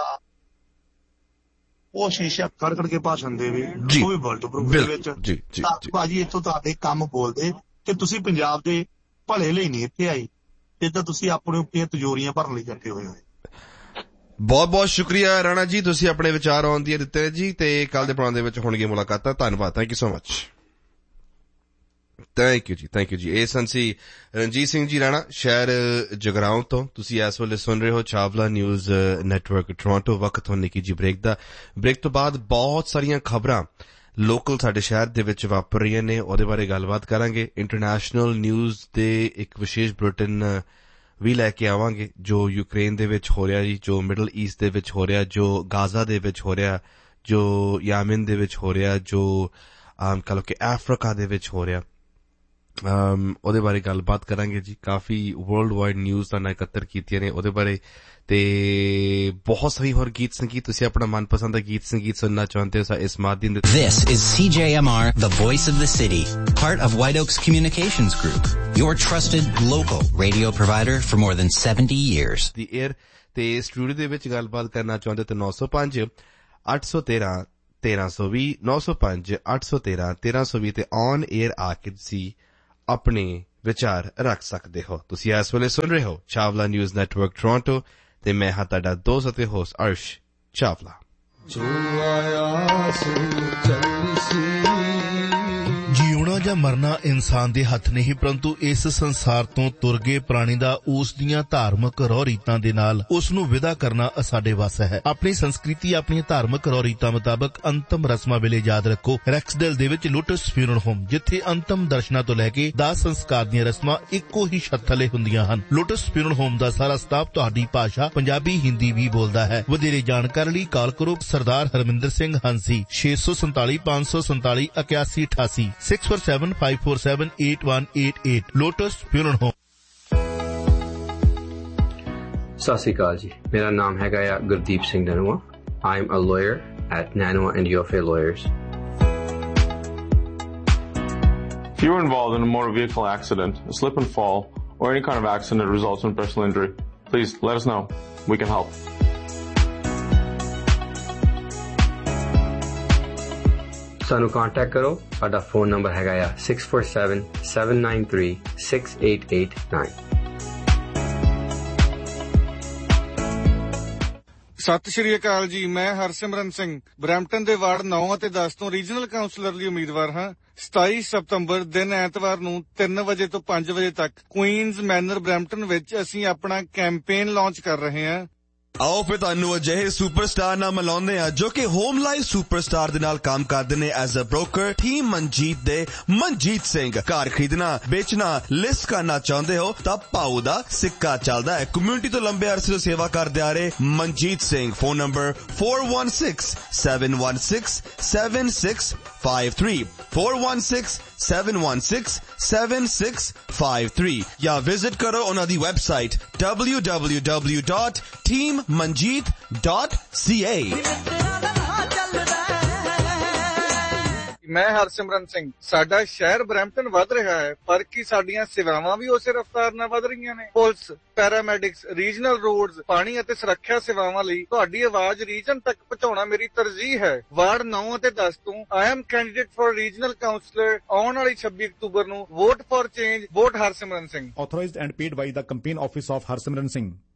ਉਹ ਸ਼ੀਸ਼ਾ ਖੜ ਕੇ ਭਾਸ਼ਣ ਦੇਵੇ, ਉਹ ਵੀ ਬੁਲਟ ਪ੍ਰੂਫ ਦੇ ਵਿੱਚ। ਭਾਜੀ ਇੱਥੋਂ ਤੁਹਾਡੇ ਕੰਮ ਬੋਲਦੇ ਕਿ ਤੁਸੀਂ ਪੰਜਾਬ ਦੇ ਭਲੇ ਲਈ ਨਹੀਂ ਇੱਥੇ ਆਈ, ਇਹ ਤਾਂ ਤੁਸੀਂ ਆਪਣੀਆਂ ਤਿਜੋਰੀਆਂ ਭਰਨ ਲਈ ਇਕੱਠੇ ਹੋਏ। ਬਹੁਤ ਸ਼ੁਕਰੀਆ ਰਾਣਾ ਜੀ, ਤੁਸੀਂ ਆਪਣੇ ਵਿਚਾਰ ਆਉਣ ਦੀ ਦਿੱਤੇ ਜੀ, ਤੇ ਕੱਲ ਦੇ ਪ੍ਰੋਗਰਾਮ ਦੇ ਵਿੱਚ ਹੋਣਗੀਆਂ ਮੁਲਾਕਾਤਾਂ। ਧੰਨਵਾਦ, thank you so much. Thank you ਜੀ। ਇਹ ਸਨ ਸੀ ਰਣਜੀਤ ਸਿੰਘ ਜੀ ਰਾਣਾ, ਸ਼ਹਿਰ ਜਗਰਾਉਂ ਤੋਂ। ਤੁਸੀਂ ਇਸ ਵੇਲੇ ਸੁਣ ਰਹੇ ਹੋ ਚਾਵਲਾ ਨਿਊਜ਼ ਨੈਟਵਰਕ ਟੋਰਾਂਟੋ। ਵਕਤ ਹੋਣ ਨਿੱਕੀ ਜੀ ਬ੍ਰੇਕ ਦਾ। ਬ੍ਰੇਕ ਤੋਂ ਬਾਅਦ ਬਹੁਤ ਸਾਰੀਆਂ ਖਬਰਾਂ ਲੋਕਲ ਸਾਡੇ ਸ਼ਹਿਰ ਦੇ ਵਿੱਚ ਵਾਪਰ ਰਹੀਆਂ ਨੇ, ਉਹਦੇ ਬਾਰੇ ਗੱਲਬਾਤ ਕਰਾਂਗੇ। ਇੰਟਰਨੈਸ਼ਨਲ ਨਿਊਜ਼ ਦੇ ਇੱਕ ਵਿਸ਼ੇਸ਼ ਬੁਲੇਟਿਨ ਵੀ ਲੈ ਕੇ ਆਵਾਂਗੇ, ਜੋ ਯੂਕਰੇਨ ਦੇ ਵਿੱਚ ਹੋ ਰਿਹਾ ਜੀ, ਜੋ ਮਿਡਲ ਈਸਟ ਦੇ ਵਿੱਚ ਹੋ ਰਿਹਾ, ਜੋ ਗਾਜ਼ਾ ਦੇ ਵਿੱਚ ਹੋ ਰਿਹਾ, ਜੋ ਯਾਮਨ ਦੇ ਵਿੱਚ ਹੋ ਰਿਹਾ, ਜੋ ਕਹ ਲਓ ਕਿ ਅਫਰੀਕਾ ਦੇ ਵਿੱਚ ਹੋ ਰਿਹਾ। ਉਹਦੇ ਬਾਰੇ ਗੱਲਬਾਤ ਕਰਾਂਗੇ ਜੀ। ਕਾਫੀ ਵਰਲਡ ਵਾਈਡ ਨਿਊਜ਼ ਤਾਂ ਇਕੱਤਰ ਕੀਤੀਆਂ ਨੇ ਉਹਦੇ ਬਾਰੇ, ਤੇ ਬਹੁਤ ਸਾਰੀ ਹੋਰ ਗੀਤ ਸੰਗੀਤ ਤੁਸੀਂ ਆਪਣਾ ਮਨਪਸੰਦ ਦਾ ਗੀਤ ਸੰਗੀਤ ਸੁਣਨਾ ਚਾਹੁੰਦੇ ਹੋ ਇਸ ਮਾਧਿਅਮ ਦੇ। This is CJMR, the voice of the city, part of White Oaks Communications Group, your trusted local radio provider for more than 70 years. The air ਤੇ ਸਟੂਡੀਓ ਦੇ ਵਿੱਚ ਗੱਲਬਾਤ ਕਰਨਾ ਚਾਹੁੰਦੇ ਤਾਂ 905 813 1320 905 813 1320 ਤੇ ਔਨ 에ਅਰ ਆ ਕੇ ਤੁਸੀਂ ਆਪਣੇ ਵਿਚਾਰ ਰੱਖ ਸਕਦੇ ਹੋ। ਤੁਸੀਂ ਇਸ ਵੇਲੇ ਸੁਣ ਰਹੇ ਹੋ ਚਾਵਲਾ ਨਿਊਜ਼ ਨੈਟਵਰਕ ਟੋਰਾਂਟੋ ਤੇ ਮੈਂ ਹਾਂ ਤੁਹਾਡਾ ਦੋਸਤ ਅਤੇ ਹੋਸਟ ਅਰਸ਼ ਚਾਵਲਾ। ਜੋ ਆਇਆ ਸੋ ਚੱਲੀ ਸੀ। ਜਿਉਣਾ ਜਾਂ ਮਰਨਾ ਇਨਸਾਨ ਦੇ ਹੱਥ ਨਹੀਂ, ਪਰੰਤੂ ਇਸ ਸੰਸਾਰ ਤੋਂ ਤੁਰ ਗਏ ਪ੍ਰਾਣੀ ਦਾ ਉਸ ਦੀਆਂ ਧਾਰਮਿਕ ਰਹੁ ਰੀਤਾਂ ਦੇ ਨਾਲ ਉਸ ਨੂੰ ਵਿਦਾ ਕਰਨਾ ਸਾਡੇ ਵੱਸ ਹੈ। ਆਪਣੀ ਸੰਸਕ੍ਰਿਤੀ, ਆਪਣੀਆਂ ਧਾਰਮਿਕ ਰਹੁ ਰੀਤਾਂ ਮੁਤਾਬਕ ਅੰਤਮ ਰਸਮਾਂ ਵੇਲੇ ਯਾਦ ਰੱਖੋ ਰੈਕਸਡੇਲ ਦੇ ਵਿੱਚ ਲੋਟਸ ਫਿਊਨਰਲ ਹੋਮ, ਜਿੱਥੇ ਅੰਤਮ ਦਰਸ਼ਨਾਂ ਤੋਂ ਲੈ ਕੇ ਦਾਹ ਸੰਸਕਾਰ ਦੀਆਂ ਰਸਮਾਂ ਇੱਕੋ ਹੀ ਛੱਤ ਥੱਲੇ ਹੁੰਦੀਆਂ ਹਨ। ਲੋਟਸ ਫਿਊਨਰਲ ਹੋਮ ਦਾ ਸਾਰਾ ਸਟਾਫ ਤੁਹਾਡੀ ਭਾਸ਼ਾ ਪੰਜਾਬੀ ਹਿੰਦੀ ਵੀ ਬੋਲਦਾ ਹੈ। ਵਧੇਰੇ ਜਾਣਕਾਰੀ ਲਈ ਕਾਲ ਕਰੋ ਸਰਦਾਰ Harminder Singh ਹੰਸੀ 647 547 8188 647-547-8188 lotus funeral home. ਸਤਿ ਸ਼੍ਰੀ ਅਕਾਲ ਜੀ, ਮੇਰਾ ਨਾਮ ਹੈਗਾ ਆ Gurdeep Singh ਨਨੂਆ। I am a lawyer at Nanoa and Yofe Lawyers. If you were involved in a motor vehicle accident, a slip and fall, or any kind of accident that results in personal injury, please let us know. We can help. ਸਾਨੂੰ contact ਕਰੋ। ਸਾਡਾ phone number ਹੈਗਾ ਆ 647-793-6889। ਸਤਿ ਸ਼੍ਰੀ ਅਕਾਲ ਜੀ, ਮੈਂ Harsimran Singh Brampton ਦੇ ward 9 ਅਤੇ 10 ਤੋਂ ਰੀਜਨਲ ਕਾਉਂਸਲਰ ਲਈ ਉਮੀਦਵਾਰ ਹਾਂ। 27 ਸਤੰਬਰ ਦਿਨ ਐਤਵਾਰ ਨੂੰ 3 ਵਜੇ ਤੋਂ 5 ਵਜੇ ਤੱਕ ਕੁਈਨਜ਼ ਮੈਨਰ ਬਰੈਂਪਟਨ ਵਿੱਚ ਅਸੀਂ ਆਪਣਾ ਕੈਂਪੇਨ ਲਾਂਚ ਕਰ ਰਹੇ ਹਾਂ। ਆਓ ਫਿਰ ਤੁਹਾਨੂੰ ਅਜਿਹੇ ਸੁਪਰਸਟਾਰ ਨਾਲ ਮਿਲਾਉਂਦੇ ਆ ਜੋ ਕਿ ਹੋਮ ਲਾਈਫ ਸੁਪਰਸਟਾਰ ਦੇ ਨਾਲ ਕੰਮ ਕਰਦੇ ਨੇ as a broker. Team Manjeet ਦੇ ਮਨਜੀਤ ਸਿੰਘ। ਘਰ ਖਰੀਦਣਾ, ਵੇਚਣਾ, ਲਿਸਟ ਕਰਨਾ ਚਾਹੁੰਦੇ ਹੋ ਤਾਂ ਭਾਊ ਦਾ ਸਿੱਕਾ ਚੱਲਦਾ ਹੈ। ਕਮਿਊਨਿਟੀ ਤੋਂ ਲੰਬੇ ਅਰਸੇ ਤੋਂ ਸੇਵਾ ਕਰਦੇ ਆ ਰਹੇ ਮਨਜੀਤ ਸਿੰਘ। ਫੋਨ ਨੰਬਰ 416-716-7653 416-716-7653 ਜਾਂ ਵਿਜ਼ਿਟ ਕਰੋ ਉਹਨਾਂ ਦੀ ਵੈਬਸਾਈਟ www.teammanjeet.ca। ਮੈਂ ਹਰਸਿਮਰਨ ਸਿੰਘ। ਸਾਡਾ ਸ਼ਹਿਰ ਬਰੈਂਪਟਨ ਵੱਧ ਰਿਹਾ ਹੈ, ਪਰ ਕੀ ਸਾਡੀਆਂ ਸੇਵਾਵਾਂ ਵੀ ਉਸੇ ਰਫ਼ਤਾਰ ਨਾਲ ਵੱਧ ਰਹੀਆਂ ਨੇ? ਪੁਲਿਸ, ਪੈਰਾਮੈਡਿਕਸ, ਰੀਜਨਲ ਰੋਡਸ, ਪਾਣੀ ਅਤੇ ਸੁਰੱਖਿਆ ਸੇਵਾਵਾਂ ਲਈ ਤੁਹਾਡੀ ਆਵਾਜ਼ ਰੀਜਨ ਤੱਕ ਪਹੁੰਚਾਉਣਾ ਮੇਰੀ ਤਰਜੀਹ ਹੈ। ਵਾਰਡ 9 ਅਤੇ 10 ਤੋਂ I am candidate for regional councillor. ਆਉਣ ਵਾਲੀ 26 ਅਕਤੂਬਰ ਨੂੰ vote for change, vote Harsimran Singh. Authorized and paid by the campaign office of Harsimran Singh.